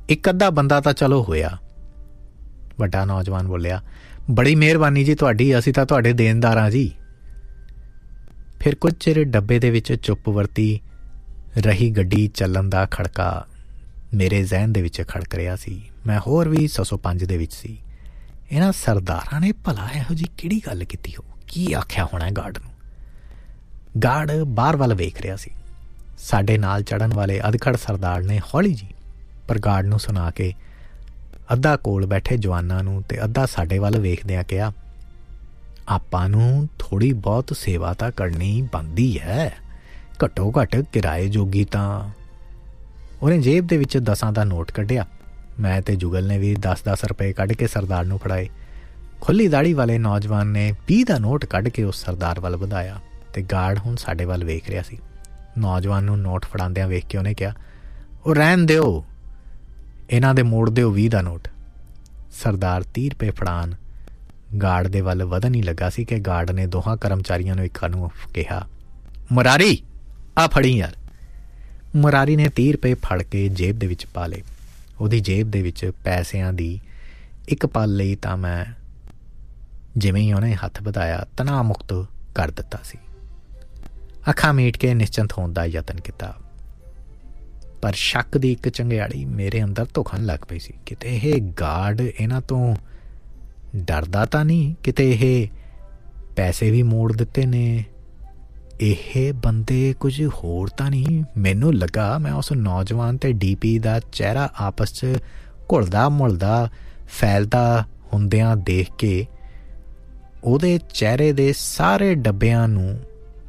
ਇੱਕ ਅੱਧਾ ਬੰਦਾ ਤਾਂ ਚਲੋ ਹੋਇਆ। ਵੱਡਾ ਨੌਜਵਾਨ ਬੋਲਿਆ, ਬੜੀ ਮਿਹਰਬਾਨੀ ਜੀ ਤੁਹਾਡੀ, ਅਸੀਂ ਤਾਂ ਤੁਹਾਡੇ ਦੇਣਦਾਰ ਹਾਂ ਜੀ। ਫਿਰ ਕੁਝ ਚਿਰ ਡੱਬੇ ਦੇ ਵਿੱਚ ਚੁੱਪ ਵਰਤੀ ਰਹੀ ਗੱਡੀ ਚੱਲਣ ਦਾ ਖੜਕਾ ਮੇਰੇ ਜ਼ਹਿਨ ਦੇ ਵਿੱਚ ਖੜਕ ਰਿਹਾ ਸੀ। ਮੈਂ ਹੋਰ ਵੀ ਸੌ ਸੌ ਪੰਜ ਦੇ ਵਿੱਚ ਸੀ। ਇਹਨਾਂ ਸਰਦਾਰਾਂ ਨੇ ਭਲਾ ਇਹੋ ਜਿਹੀ ਕਿਹੜੀ ਗੱਲ ਕੀਤੀ ਹੋ, ਕੀ ਆਖਿਆ ਹੋਣਾ ਗਾਰਡ ਨੂੰ। ਗਾਰਡ ਬਾਹਰ ਵੱਲ ਵੇਖ ਰਿਹਾ ਸੀ। ਸਾਡੇ ਨਾਲ ਚੜ੍ਹਨ ਵਾਲੇ ਅਧਖੜ ਸਰਦਾਰ ਨੇ ਹੌਲੀ ਜੀ ਪਰ ਗਾਰਡ ਨੂੰ ਸੁਣਾ ਕੇ ਅੱਧਾ ਕੋਲ ਬੈਠੇ ਜਵਾਨਾਂ ਨੂੰ ਅਤੇ ਅੱਧਾ ਸਾਡੇ ਵੱਲ ਵੇਖਦਿਆਂ ਕਿਹਾ, ਆਪਾਂ ਨੂੰ ਥੋੜ੍ਹੀ ਬਹੁਤ ਸੇਵਾ ਤਾਂ ਕਰਨੀ ਬਣਦੀ ਹੈ, ਘੱਟੋ ਘੱਟ ਕਿਰਾਏ ਜੋਗੀ ਤਾਂ। ਉਹਨੇ ਜੇਬ ਦੇ ਵਿੱਚ ਦਸਾਂ ਦਾ ਨੋਟ ਕੱਢਿਆ। ਮੈਂ ਅਤੇ ਜੁਗਲ ਨੇ ਵੀ ਦਸ ਦਸ ਰੁਪਏ ਕੱਢ ਕੇ ਸਰਦਾਰ ਨੂੰ ਫੜਾਏ। ਖੁੱਲ੍ਹੀ ਦਾੜੀ ਵਾਲੇ ਨੌਜਵਾਨ ਨੇ ਵੀਹ ਦਾ ਨੋਟ ਕੱਢ ਕੇ ਉਸ ਸਰਦਾਰ ਵੱਲ ਵਧਾਇਆ ਅਤੇ ਗਾਰਡ ਹੁਣ ਸਾਡੇ ਵੱਲ ਵੇਖ ਰਿਹਾ ਸੀ। ਨੌਜਵਾਨ ਨੂੰ ਨੋਟ ਫੜਾਉਂਦਿਆਂ ਵੇਖ ਕੇ ਉਹਨੇ ਕਿਹਾ, ਉਹ ਰਹਿਣ ਦਿਓ, ਇਹਨਾਂ ਦੇ ਮੋੜ ਦਿਓ ਵੀਹ ਦਾ ਨੋਟ। ਸਰਦਾਰ ਤੀਹ ਰੁਪਏ ਫੜਾਉਣ ਗਾਰਡ ਦੇ ਵੱਲ ਵਧਣ ਹੀ ਲੱਗਾ ਸੀ ਕਿ ਗਾਰਡ ਨੇ ਦੋਹਾਂ ਕਰਮਚਾਰੀਆਂ ਨੂੰ ਇੱਕ ਨੂੰ ਕਿਹਾ, ਮੁਰਾਰੀ ਆ ਫੜੀ ਯਾਰ। ਮੁਰਾਰੀ ਨੇ ਤੀਹ ਰੁਪਏ ਫੜ ਕੇ ਜੇਬ ਦੇ ਵਿੱਚ ਪਾ ਲਏ। ਉਹਦੀ ਜੇਬ ਦੇ ਵਿੱਚ ਪੈਸਿਆਂ ਦੀ ਇੱਕ ਪਲ ਲਈ ਤਾਂ ਮੈਂ ਜਿਵੇਂ ਹੀ ਉਹਨੇ ਹੱਥ ਵਧਾਇਆ ਤਣਾਅ ਮੁਕਤ ਕਰ ਦਿੱਤਾ ਸੀ। ਅੱਖਾਂ ਮੀਟ ਕੇ ਨਿਸ਼ਚਿੰਤ ਹੋਣ ਦਾ ਯਤਨ ਕੀਤਾ, ਪਰ ਸ਼ੱਕ ਦੀ ਇੱਕ ਚੰਗਿਆੜੀ ਮੇਰੇ ਅੰਦਰ ਧੁਖਣ ਲੱਗ ਪਈ ਸੀ। ਕਿਤੇ ਇਹ ਗਾਰਡ ਇਹਨਾਂ ਤੋਂ ਡਰਦਾ ਤਾਂ ਨਹੀਂ, ਕਿਤੇ ਇਹ ਪੈਸੇ ਵੀ ਮੋੜ ਦਿੱਤੇ ਨੇ, ਇਹ ਬੰਦੇ ਕੁਝ ਹੋਰ ਤਾਂ ਨਹੀਂ। ਮੈਨੂੰ ਲੱਗਾ ਮੈਂ ਉਸ ਨੌਜਵਾਨ ਅਤੇ ਡੀ ਪੀ ਦਾ ਚਿਹਰਾ ਆਪਸ 'ਚ ਘੁਲਦਾ ਮੁਲਦਾ ਫੈਲਦਾ ਹੁੰਦਿਆਂ ਦੇਖ ਕੇ ਉਹਦੇ ਚਿਹਰੇ ਦੇ ਸਾਰੇ ਡੱਬਿਆਂ ਨੂੰ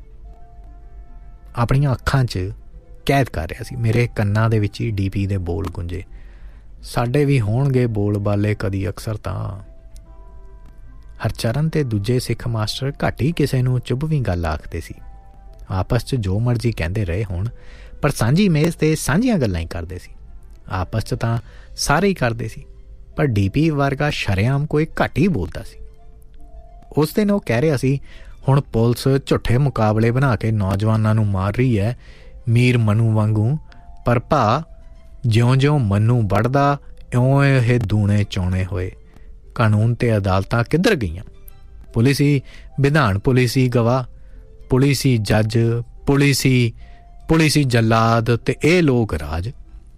ਆਪਣੀਆਂ ਅੱਖਾਂ 'ਚ ਕੈਦ ਕਰ ਰਿਹਾ ਸੀ। ਮੇਰੇ ਕੰਨਾਂ ਦੇ ਵਿੱਚ ਹੀ ਡੀ ਪੀ ਦੇ ਬੋਲ ਗੁੰਜੇ, ਸਾਡੇ ਵੀ ਹੋਣਗੇ ਬੋਲ ਬਾਲੇ ਕਦੀ ਅਕਸਰ ਤਾਂ। ਹਰਚਰਨ ਤੇ ਦੂਜੇ ਸਿੱਖ ਮਾਸਟਰ ਘੱਟ ਹੀ ਕਿਸੇ ਨੂੰ ਚੁੱਭ ਵੀ ਗੱਲ ਆਖਦੇ ਸੀ। ਆਪਸ 'ਚ ਜੋ ਮਰਜ਼ੀ ਕਹਿੰਦੇ ਰਹੇ ਹੋਣ, ਪਰ ਸਾਂਝੀ ਮੇਜ਼ 'ਤੇ ਸਾਂਝੀਆਂ ਗੱਲਾਂ ਹੀ ਕਰਦੇ ਸੀ। ਆਪਸ 'ਚ ਤਾਂ ਸਾਰੇ ਹੀ ਕਰਦੇ ਸੀ, ਪਰ ਡੀ ਪੀ ਵਰਗਾ ਸ਼ਰੇਆਮ ਕੋਈ ਘੱਟ ਹੀ ਬੋਲਦਾ ਸੀ। ਉਸ ਦਿਨ ਉਹ ਕਹਿ ਰਿਹਾ ਸੀ, ਹੁਣ ਪੁਲਿਸ ਝੂਠੇ ਮੁਕਾਬਲੇ ਬਣਾ ਕੇ ਨੌਜਵਾਨਾਂ ਨੂੰ ਮਾਰ ਰਹੀ ਹੈ ਮੀਰ ਮਨੂ ਵਾਂਗੂ, ਪਰ ਭਾ ਜਿਉਂ-ਜਿਉਂ ਮਨੂ ਵੱਢਦਾ ਇਉਂ ਇਹ ਦੂਣੇ ਚੌਣੇ ਹੋਏ। ਕਾਨੂੰਨ ਤੇ ਅਦਾਲਤਾਂ ਕਿੱਧਰ ਗਈਆਂ? ਪੁਲਿਸੀ ਵਿਧਾਨ, ਪੁਲਿਸੀ ਗਵਾਹ, ਪੁਲਿਸੀ ਜੱਜ, ਪੁਲਿਸੀ ਪੁਲਿਸੀ ਜੱਲਾਦ ਅਤੇ ਇਹ ਲੋਕ ਰਾਜ।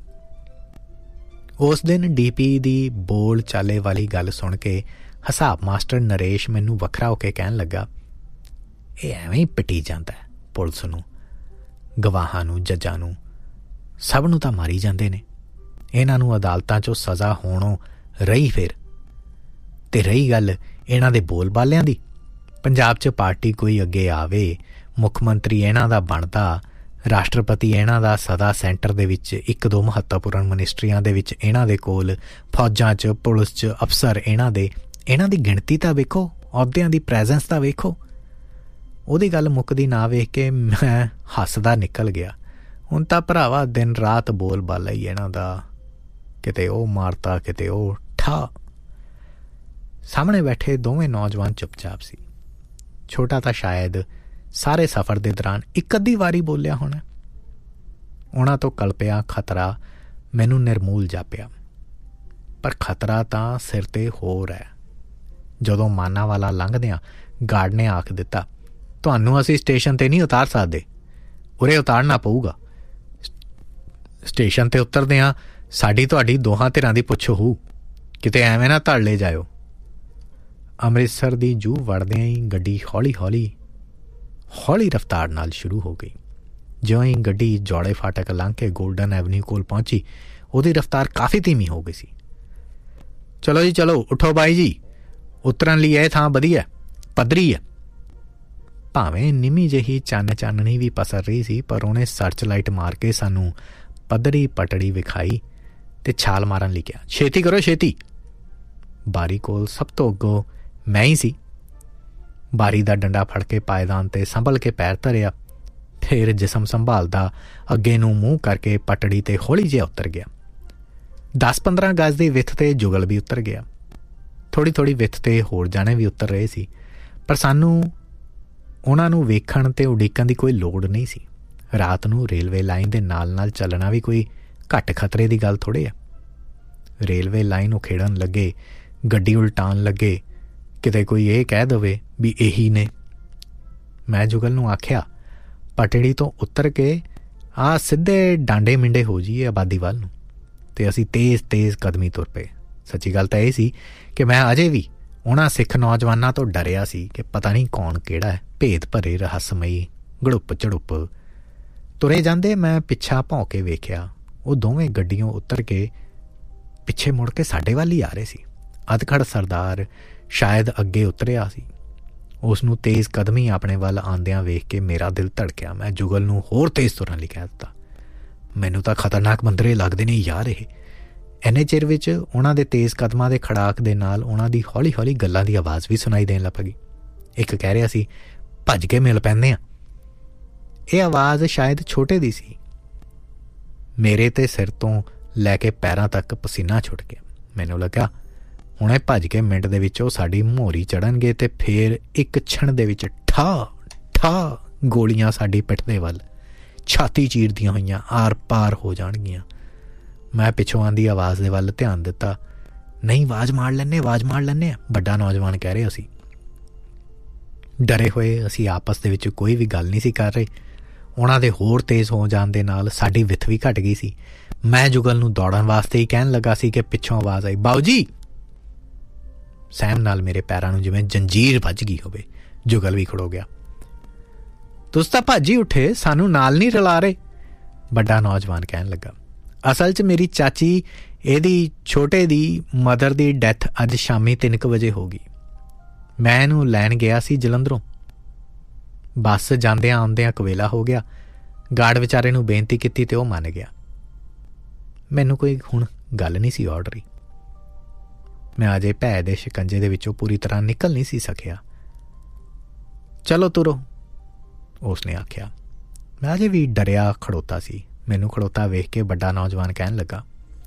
ਉਸ ਦਿਨ ਡੀ ਪੀ ਦੀ ਬੋਲ ਚਾਲੇ ਵਾਲੀ ਗੱਲ ਸੁਣ ਕੇ ਹਿਸਾਬ ਮਾਸਟਰ ਨਰੇਸ਼ ਮੈਨੂੰ ਵੱਖਰਾ ਹੋ ਕੇ ਕਹਿਣ ਲੱਗਾ, ਇਹ ਐਵੇਂ ਹੀ ਪਿੱਟੀ ਜਾਂਦਾ ਪੁਲਿਸ ਨੂੰ, ਗਵਾਹਾਂ ਨੂੰ, ਜੱਜਾਂ ਨੂੰ, ਸਭ ਨੂੰ ਤਾਂ ਮਾਰੀ ਜਾਂਦੇ ਨੇ। ਇਹਨਾਂ ਨੂੰ ਅਦਾਲਤਾਂ 'ਚੋਂ ਸਜ਼ਾ ਹੋਣੋਂ ਰਹੀ। ਫਿਰ ਅਤੇ ਰਹੀ ਗੱਲ ਇਹਨਾਂ ਦੇ ਬੋਲ ਬਾਲਿਆਂ ਦੀ, ਪੰਜਾਬ 'ਚ ਪਾਰਟੀ ਕੋਈ ਅੱਗੇ ਆਵੇ, ਮੁੱਖ ਮੰਤਰੀ ਇਹਨਾਂ ਦਾ ਬਣਦਾ, ਰਾਸ਼ਟਰਪਤੀ ਇਹਨਾਂ ਦਾ ਸਦਾ ਸੈਂਟਰ ਦੇ ਵਿੱਚ, ਇੱਕ ਦੋ ਮਹੱਤਵਪੂਰਨ ਮਨਿਸਟਰੀਆਂ ਦੇ ਵਿੱਚ ਇਹਨਾਂ ਦੇ ਕੋਲ, ਫੌਜਾਂ 'ਚ, ਪੁਲਿਸ 'ਚ ਅਫਸਰ ਇਹਨਾਂ ਦੇ, ਇਹਨਾਂ ਦੀ ਗਿਣਤੀ ਤਾਂ ਵੇਖੋ, ਅਹੁਦਿਆਂ ਦੀ ਪ੍ਰੈਜ਼ੈਂਸ ਤਾਂ ਵੇਖੋ। ਉਹਦੀ ਗੱਲ ਮੁੱਕਦੀ ਨਾ ਵੇਖ ਕੇ ਮੈਂ ਹੱਸਦਾ ਨਿਕਲ ਗਿਆ। ਹੁਣ ਤਾਂ ਭਰਾਵਾ ਦਿਨ ਰਾਤ ਬੋਲ ਬਾਲਾ ਹੀ ਇਹਨਾਂ ਦਾ, ਕਿਤੇ ਉਹ ਮਾਰਤਾ, ਕਿਤੇ ਉਹ ਠਾ। ਸਾਹਮਣੇ ਬੈਠੇ ਦੋਵੇਂ ਨੌਜਵਾਨ ਚੁੱਪਚਾਪ ਸੀ। ਛੋਟਾ ਤਾਂ ਸ਼ਾਇਦ ਸਾਰੇ ਸਫ਼ਰ ਦੇ ਦੌਰਾਨ ਇੱਕ ਅੱਧੀ ਵਾਰੀ ਬੋਲਿਆ ਹੋਣਾ। ਉਹਨਾਂ ਤੋਂ ਕਲਪਿਆ ਖਤਰਾ ਮੈਨੂੰ ਨਿਰਮੂਲ ਜਾਪਿਆ, ਪਰ ਖਤਰਾ ਤਾਂ ਸਿਰ 'ਤੇ ਹੋਰ ਹੈ। ਜਦੋਂ ਮਾਨਾ ਵਾਲਾ ਲੰਘਦਿਆਂ ਗਾਰਡ ਨੇ ਆਖ ਦਿੱਤਾ, ਤੁਹਾਨੂੰ ਅਸੀਂ ਸਟੇਸ਼ਨ 'ਤੇ ਨਹੀਂ ਉਤਾਰ ਸਕਦੇ, ਉਰੇ ਉਤਾਰਨਾ ਪਊਗਾ। ਸਟੇਸ਼ਨ 'ਤੇ ਉਤਰਦਿਆਂ ਸਾਡੀ ਤੁਹਾਡੀ ਦੋਹਾਂ ਧਿਰਾਂ ਦੀ ਪੁੱਛ ਹੋਊ, ਕਿਤੇ ਐਵੇਂ ਨਾ ਧੜ ਲੈ ਜਾਇਓ। ਅੰਮ੍ਰਿਤਸਰ ਦੀ ਜੂਹ ਵੜਦਿਆਂ ਹੀ ਗੱਡੀ ਹੌਲੀ ਹੌਲੀ ਹੌਲੀ ਰਫ਼ਤਾਰ ਨਾਲ ਸ਼ੁਰੂ ਹੋ ਗਈ। ਜਿਉਂ ਹੀ ਗੱਡੀ ਜੌੜੇ ਫਾਟਕ ਲੰਘ ਕੇ ਗੋਲਡਨ ਐਵਨਿਊ ਕੋਲ ਪਹੁੰਚੀ, ਉਹਦੀ ਰਫ਼ਤਾਰ ਕਾਫੀ ਧੀਮੀ ਹੋ ਗਈ ਸੀ। ਚਲੋ ਜੀ ਚਲੋ, ਉੱਠੋ ਬਾਈ ਜੀ, ਉਤਰਨ ਲਈ ਇਹ ਥਾਂ ਵਧੀਆ, ਪੱਧਰੀ ਹੈ। ਭਾਵੇਂ ਨਿੰਮੀ ਜਿਹੀ ਚੰਨ ਚਾਨਣੀ ਵੀ ਪਸਰ ਰਹੀ ਸੀ, ਪਰ ਉਹਨੇ ਸਰਚ ਲਾਈਟ ਮਾਰ ਕੇ ਸਾਨੂੰ ਪੱਧਰੀ ਪਟੜੀ ਵਿਖਾਈ ਅਤੇ ਛਾਲ ਮਾਰਨ ਲਈ ਕਿਹਾ, ਛੇਤੀ ਕਰੋ ਛੇਤੀ। ਬਾਰੀ ਕੋਲ ਸਭ ਤੋਂ ਅੱਗੋਂ ਮੈਂ ਹੀ ਸੀ। ਬਾਰੀ ਦਾ ਡੰਡਾ ਫੜ ਕੇ ਪਾਏਦਾਨ 'ਤੇ ਸੰਭਲ ਕੇ ਪੈਰ ਧਰਿਆ, ਫਿਰ ਜਿਸਮ ਸੰਭਾਲਦਾ ਅੱਗੇ ਨੂੰ ਮੂੰਹ ਕਰਕੇ ਪਟੜੀ 'ਤੇ ਹੌਲੀ ਜਿਹਾ ਉਤਰ ਗਿਆ। ਦਸ ਪੰਦਰਾਂ ਗਜ਼ ਦੀ ਵਿੱਥ 'ਤੇ ਜੁਗਲ ਵੀ ਉਤਰ ਗਿਆ। ਥੋੜ੍ਹੀ ਥੋੜ੍ਹੀ ਵਿੱਥ 'ਤੇ ਹੋਰ ਜਾਣੇ ਵੀ ਉਤਰ ਰਹੇ ਸੀ, ਪਰ ਸਾਨੂੰ ਉਹਨਾਂ ਨੂੰ ਵੇਖਣ ਅਤੇ ਉਡੀਕਣ ਦੀ ਕੋਈ ਲੋੜ ਨਹੀਂ ਸੀ। ਰਾਤ ਨੂੰ ਰੇਲਵੇ ਲਾਈਨ ਦੇ ਨਾਲ ਨਾਲ ਚੱਲਣਾ ਵੀ ਕੋਈ ਘੱਟ ਖਤਰੇ ਦੀ ਗੱਲ ਥੋੜ੍ਹੇ ਆ। ਰੇਲਵੇ ਲਾਈਨ ਉਖੇੜਨ ਲੱਗੇ, ਗੱਡੀ ਉਲਟਾਉਣ ਲੱਗੇ, ਕਿਤੇ ਕੋਈ ਇਹ ਕਹਿ ਦੇਵੇ ਵੀ ਇਹੀ ਨੇ। ਮੈਂ ਜੁਗਲ ਨੂੰ ਆਖਿਆ, ਪਟੜੀ ਤੋਂ ਉਤਰ ਕੇ ਆ ਸਿੱਧੇ ਡਾਂਡੇ ਮਿੰਡੇ ਹੋ ਜਾਈਏ ਆਬਾਦੀ ਵੱਲ ਨੂੰ। ਅਤੇ ਅਸੀਂ ਤੇਜ਼ ਤੇਜ਼ ਕਦਮੀ ਤੁਰ ਪਏ। ਸੱਚੀ ਗੱਲ ਤਾਂ ਇਹ ਸੀ ਕਿ ਮੈਂ ਅਜੇ ਵੀ ਉਹਨਾਂ ਸਿੱਖ ਨੌਜਵਾਨਾਂ ਤੋਂ ਡਰਿਆ ਸੀ ਕਿ ਪਤਾ ਨਹੀਂ ਕੌਣ ਕਿਹੜਾ ਹੈ, ਭੇਦ ਭਰੇ ਰਹੱਸਮਈ ਗੜੁੱਪ ਝੜੁੱਪ। ਤੁਰੇ ਜਾਂਦੇ ਮੈਂ ਪਿੱਛਾ ਭੌਂ ਕੇ ਵੇਖਿਆ, ਉਹ ਦੋਵੇਂ ਗੱਡੀਆਂ ਉਤਰ ਕੇ ਪਿੱਛੇ ਮੁੜ ਕੇ ਸਾਡੇ ਵੱਲ ਹੀ ਆ ਰਹੇ ਸੀ। ਅਧਖੜ ਸਰਦਾਰ ਸ਼ਾਇਦ ਅੱਗੇ ਉਤਰਿਆ ਸੀ। ਉਸ ਨੂੰ ਤੇਜ਼ ਕਦਮੀ ਆਪਣੇ ਵੱਲ ਆਉਂਦਿਆਂ ਵੇਖ ਕੇ ਮੇਰਾ ਦਿਲ ਧੜਕਿਆ। ਮੈਂ ਜੁਗਲ ਨੂੰ ਹੋਰ ਤੇਜ਼ ਤੁਰਨ ਲਈ ਕਹਿ ਦਿੱਤਾ। ਮੈਨੂੰ ਤਾਂ ਖਤਰਨਾਕ ਬੰਦਰੇ ਲੱਗਦੇ ਨੇ ਯਾਰ ਇਹ। ਇੰਨੇ ਚਿਰ ਵਿੱਚ ਉਹਨਾਂ ਦੇ ਤੇਜ਼ ਕਦਮਾਂ ਦੇ ਖੜਾਕ ਦੇ ਨਾਲ ਉਹਨਾਂ ਦੀ ਹੌਲੀ ਹੌਲੀ ਗੱਲਾਂ ਦੀ ਆਵਾਜ਼ ਵੀ ਸੁਣਾਈ ਦੇਣ ਲੱਗ ਪਈ। ਇੱਕ ਕਹਿ ਰਿਹਾ ਸੀ, ਭੱਜ ਕੇ ਮਿਲ ਪੈਂਦੇ ਹਾਂ। ਇਹ ਆਵਾਜ਼ ਸ਼ਾਇਦ ਛੋਟੇ ਦੀ ਸੀ। ਮੇਰੇ ਤੇ ਸਿਰ ਤੋਂ ਲੈ ਕੇ ਪੈਰਾਂ ਤੱਕ ਪਸੀਨਾ ਛੁੱਟ ਗਿਆ। ਮੈਨੂੰ ਲੱਗਾ ਹੁਣੇ ਭੱਜ ਕੇ ਮਿੰਟ ਦੇ ਵਿੱਚ ਉਹ ਸਾਡੀ ਮੋਹਰੀ ਚੜ੍ਹਨਗੇ ਅਤੇ ਫਿਰ ਇੱਕ ਛਣ ਦੇ ਵਿੱਚ ਠਾ ਠਾ ਗੋਲੀਆਂ ਸਾਡੀ ਪਿੱਠ ਦੇ ਵੱਲ ਛਾਤੀ ਚੀਰਦੀਆਂ ਹੋਈਆਂ ਆਰ ਪਾਰ ਹੋ ਜਾਣਗੀਆਂ। ਮੈਂ ਪਿੱਛੋਂ ਆਉਂਦੀ ਆਵਾਜ਼ ਦੇ ਵੱਲ ਧਿਆਨ ਦਿੱਤਾ। ਨਹੀਂ, ਆਵਾਜ਼ ਮਾਰ ਲੈਂਦੇ ਆਵਾਜ਼ ਮਾਰ ਲੈਂਦੇ ਹਾਂ, ਵੱਡਾ ਨੌਜਵਾਨ ਕਹਿ ਰਹੇ ਅਸੀਂ। ਡਰੇ ਹੋਏ ਅਸੀਂ ਆਪਸ ਦੇ ਵਿੱਚ ਕੋਈ ਵੀ ਗੱਲ ਨਹੀਂ ਸੀ ਕਰ ਰਹੇ। ਉਹਨਾਂ ਦੇ ਹੋਰ ਤੇਜ਼ ਹੋ ਜਾਣ ਦੇ ਨਾਲ ਸਾਡੀ ਵਿੱਥ ਵੀ ਘਟ ਗਈ ਸੀ। ਮੈਂ ਜੁਗਲ ਨੂੰ ਦੌੜਨ ਵਾਸਤੇ ਹੀ ਕਹਿਣ ਲੱਗਾ ਸੀ ਕਿ ਪਿੱਛੋਂ ਆਵਾਜ਼ ਆਈ, ਬਾਊ ਜੀ। ਸਹਿਮ ਨਾਲ ਮੇਰੇ ਪੈਰਾਂ ਨੂੰ ਜਿਵੇਂ ਜੰਜੀਰ ਵੱਜ ਗਈ ਹੋਵੇ। ਜੁਗਲ ਵੀ ਖੜੋ ਗਿਆ। ਤੁਸੀਂ ਤਾਂ ਭੱਜ ਹੀ ਉੱਠੇ, ਸਾਨੂੰ ਨਾਲ ਨਹੀਂ ਰਲਾ ਰਹੇ, ਵੱਡਾ ਨੌਜਵਾਨ ਕਹਿਣ ਲੱਗਾ। ਅਸਲ 'ਚ ਮੇਰੀ ਚਾਚੀ ਇਹਦੀ ਛੋਟੇ ਦੀ ਮਦਰ ਦੀ ਡੈਥ ਅੱਜ ਸ਼ਾਮੀ ਤਿੰਨ ਕੁ ਵਜੇ ਹੋ ਗਈ। ਮੈਂ ਇਹਨੂੰ ਲੈਣ ਗਿਆ ਸੀ ਜਲੰਧਰੋਂ। ਬੱਸ ਜਾਂਦਿਆਂ ਆਉਂਦਿਆਂ ਕਵੇਲਾ ਹੋ ਗਿਆ। ਗਾਰਡ ਵਿਚਾਰੇ ਨੂੰ ਬੇਨਤੀ ਕੀਤੀ ਅਤੇ ਉਹ ਮੰਨ ਗਿਆ। ਮੈਨੂੰ ਕੋਈ ਹੁਣ ਗੱਲ ਨਹੀਂ ਸੀ ਔੜ ਰਹੀ। ਮੈਂ ਅਜੇ ਭੈ ਦੇ ਸ਼ਿਕੰਜੇ ਦੇ ਵਿੱਚੋਂ ਪੂਰੀ ਤਰ੍ਹਾਂ ਨਿਕਲ ਨਹੀਂ ਸੀ ਸਕਿਆ। ਚਲੋ ਤੁਰੋ, ਉਸ ਨੇ ਆਖਿਆ। ਮੈਂ ਅਜੇ ਵੀ ਡਰਿਆ ਖੜੋਤਾ ਸੀ। ਮੈਨੂੰ ਖੜੋਤਾ ਵੇਖ ਕੇ ਵੱਡਾ ਨੌਜਵਾਨ ਕਹਿਣ ਲੱਗਾ,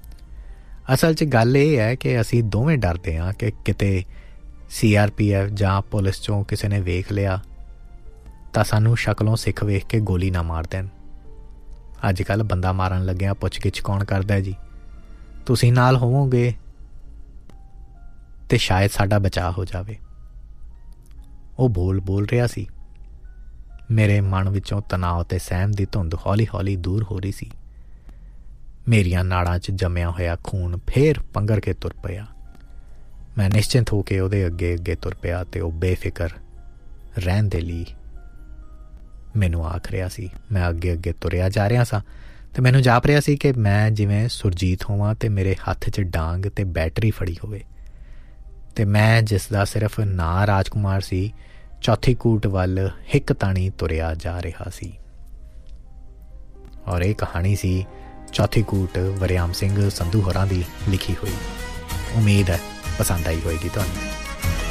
ਅਸਲ 'ਚ ਗੱਲ ਇਹ ਹੈ ਕਿ ਅਸੀਂ ਦੋਵੇਂ ਡਰਦੇ ਹਾਂ ਕਿ ਕਿਤੇ ਸੀ ਆਰ ਪੀ ਐਫ ਜਾਂ ਪੁਲਿਸ 'ਚੋਂ ਕਿਸੇ ਨੇ ਵੇਖ ਲਿਆ ਤਾਂ ਸਾਨੂੰ ਸ਼ਕਲੋਂ ਸਿੱਖ ਵੇਖ ਕੇ ਗੋਲੀ ਨਾ ਮਾਰ ਦੇਣ। ਅੱਜ ਕੱਲ੍ਹ ਬੰਦਾ ਮਾਰਨ ਲੱਗਿਆ ਪੁੱਛ ਗਿੱਛ ਕੌਣ ਕਰਦਾ ਜੀ? ਤੁਸੀਂ ਨਾਲ ਹੋਵੋਗੇ ਅਤੇ ਸ਼ਾਇਦ ਸਾਡਾ ਬਚਾਅ ਹੋ ਜਾਵੇ। ਉਹ ਬੋਲ ਬੋਲ ਰਿਹਾ ਸੀ। ਮੇਰੇ ਮਨ ਵਿੱਚੋਂ ਤਣਾਅ ਅਤੇ ਸਹਿਮ ਦੀ ਧੁੰਦ ਹੌਲੀ ਹੌਲੀ ਦੂਰ ਹੋ ਰਹੀ ਸੀ। ਮੇਰੀਆਂ ਨਾੜਾਂ 'ਚ ਜੰਮਿਆ ਹੋਇਆ ਖੂਨ ਫੇਰ ਪੰਗਰ ਕੇ ਤੁਰ ਪਿਆ। ਮੈਂ ਨਿਸ਼ਚਿੰਤ ਹੋ ਕੇ ਉਹਦੇ ਅੱਗੇ ਅੱਗੇ ਤੁਰ ਪਿਆ ਅਤੇ ਉਹ ਬੇਫਿਕਰ ਰਹਿਣ ਦੇ ਲਈ ਮੈਨੂੰ ਆਖ ਰਿਹਾ ਸੀ। ਮੈਂ ਅੱਗੇ ਅੱਗੇ ਤੁਰਿਆ ਜਾ ਰਿਹਾ ਸਾਂ ਅਤੇ ਮੈਨੂੰ ਜਾਪ ਰਿਹਾ ਸੀ ਕਿ ਮੈਂ ਜਿਵੇਂ ਸੁਰਜੀਤ ਹੋਵਾਂ ਅਤੇ ਮੇਰੇ ਹੱਥ 'ਚ ਡਾਂਗ ਅਤੇ ਬੈਟਰੀ ਫੜੀ ਹੋਵੇ ਅਤੇ ਮੈਂ ਜਿਸ ਦਾ ਸਿਰਫ ਨਾਂ ਰਾਜਕੁਮਾਰ ਸੀ, ਚੌਥੀ ਕੂਟ ਵੱਲ ਹਿੱਕ ਤਾਣੀ ਤੁਰਿਆ ਜਾ ਰਿਹਾ ਸੀ। ਔਰ ਇਹ ਕਹਾਣੀ ਸੀ ਚੌਥੀ ਕੂਟ ਵਰਿਆਮ ਸਿੰਘ ਸੰਧੂ ਹੋਰਾਂ ਦੀ ਲਿਖੀ ਹੋਈ। ਉਮੀਦ ਹੈ ਪਸੰਦ ਆਈ ਹੋਏਗੀ ਤੁਹਾਨੂੰ।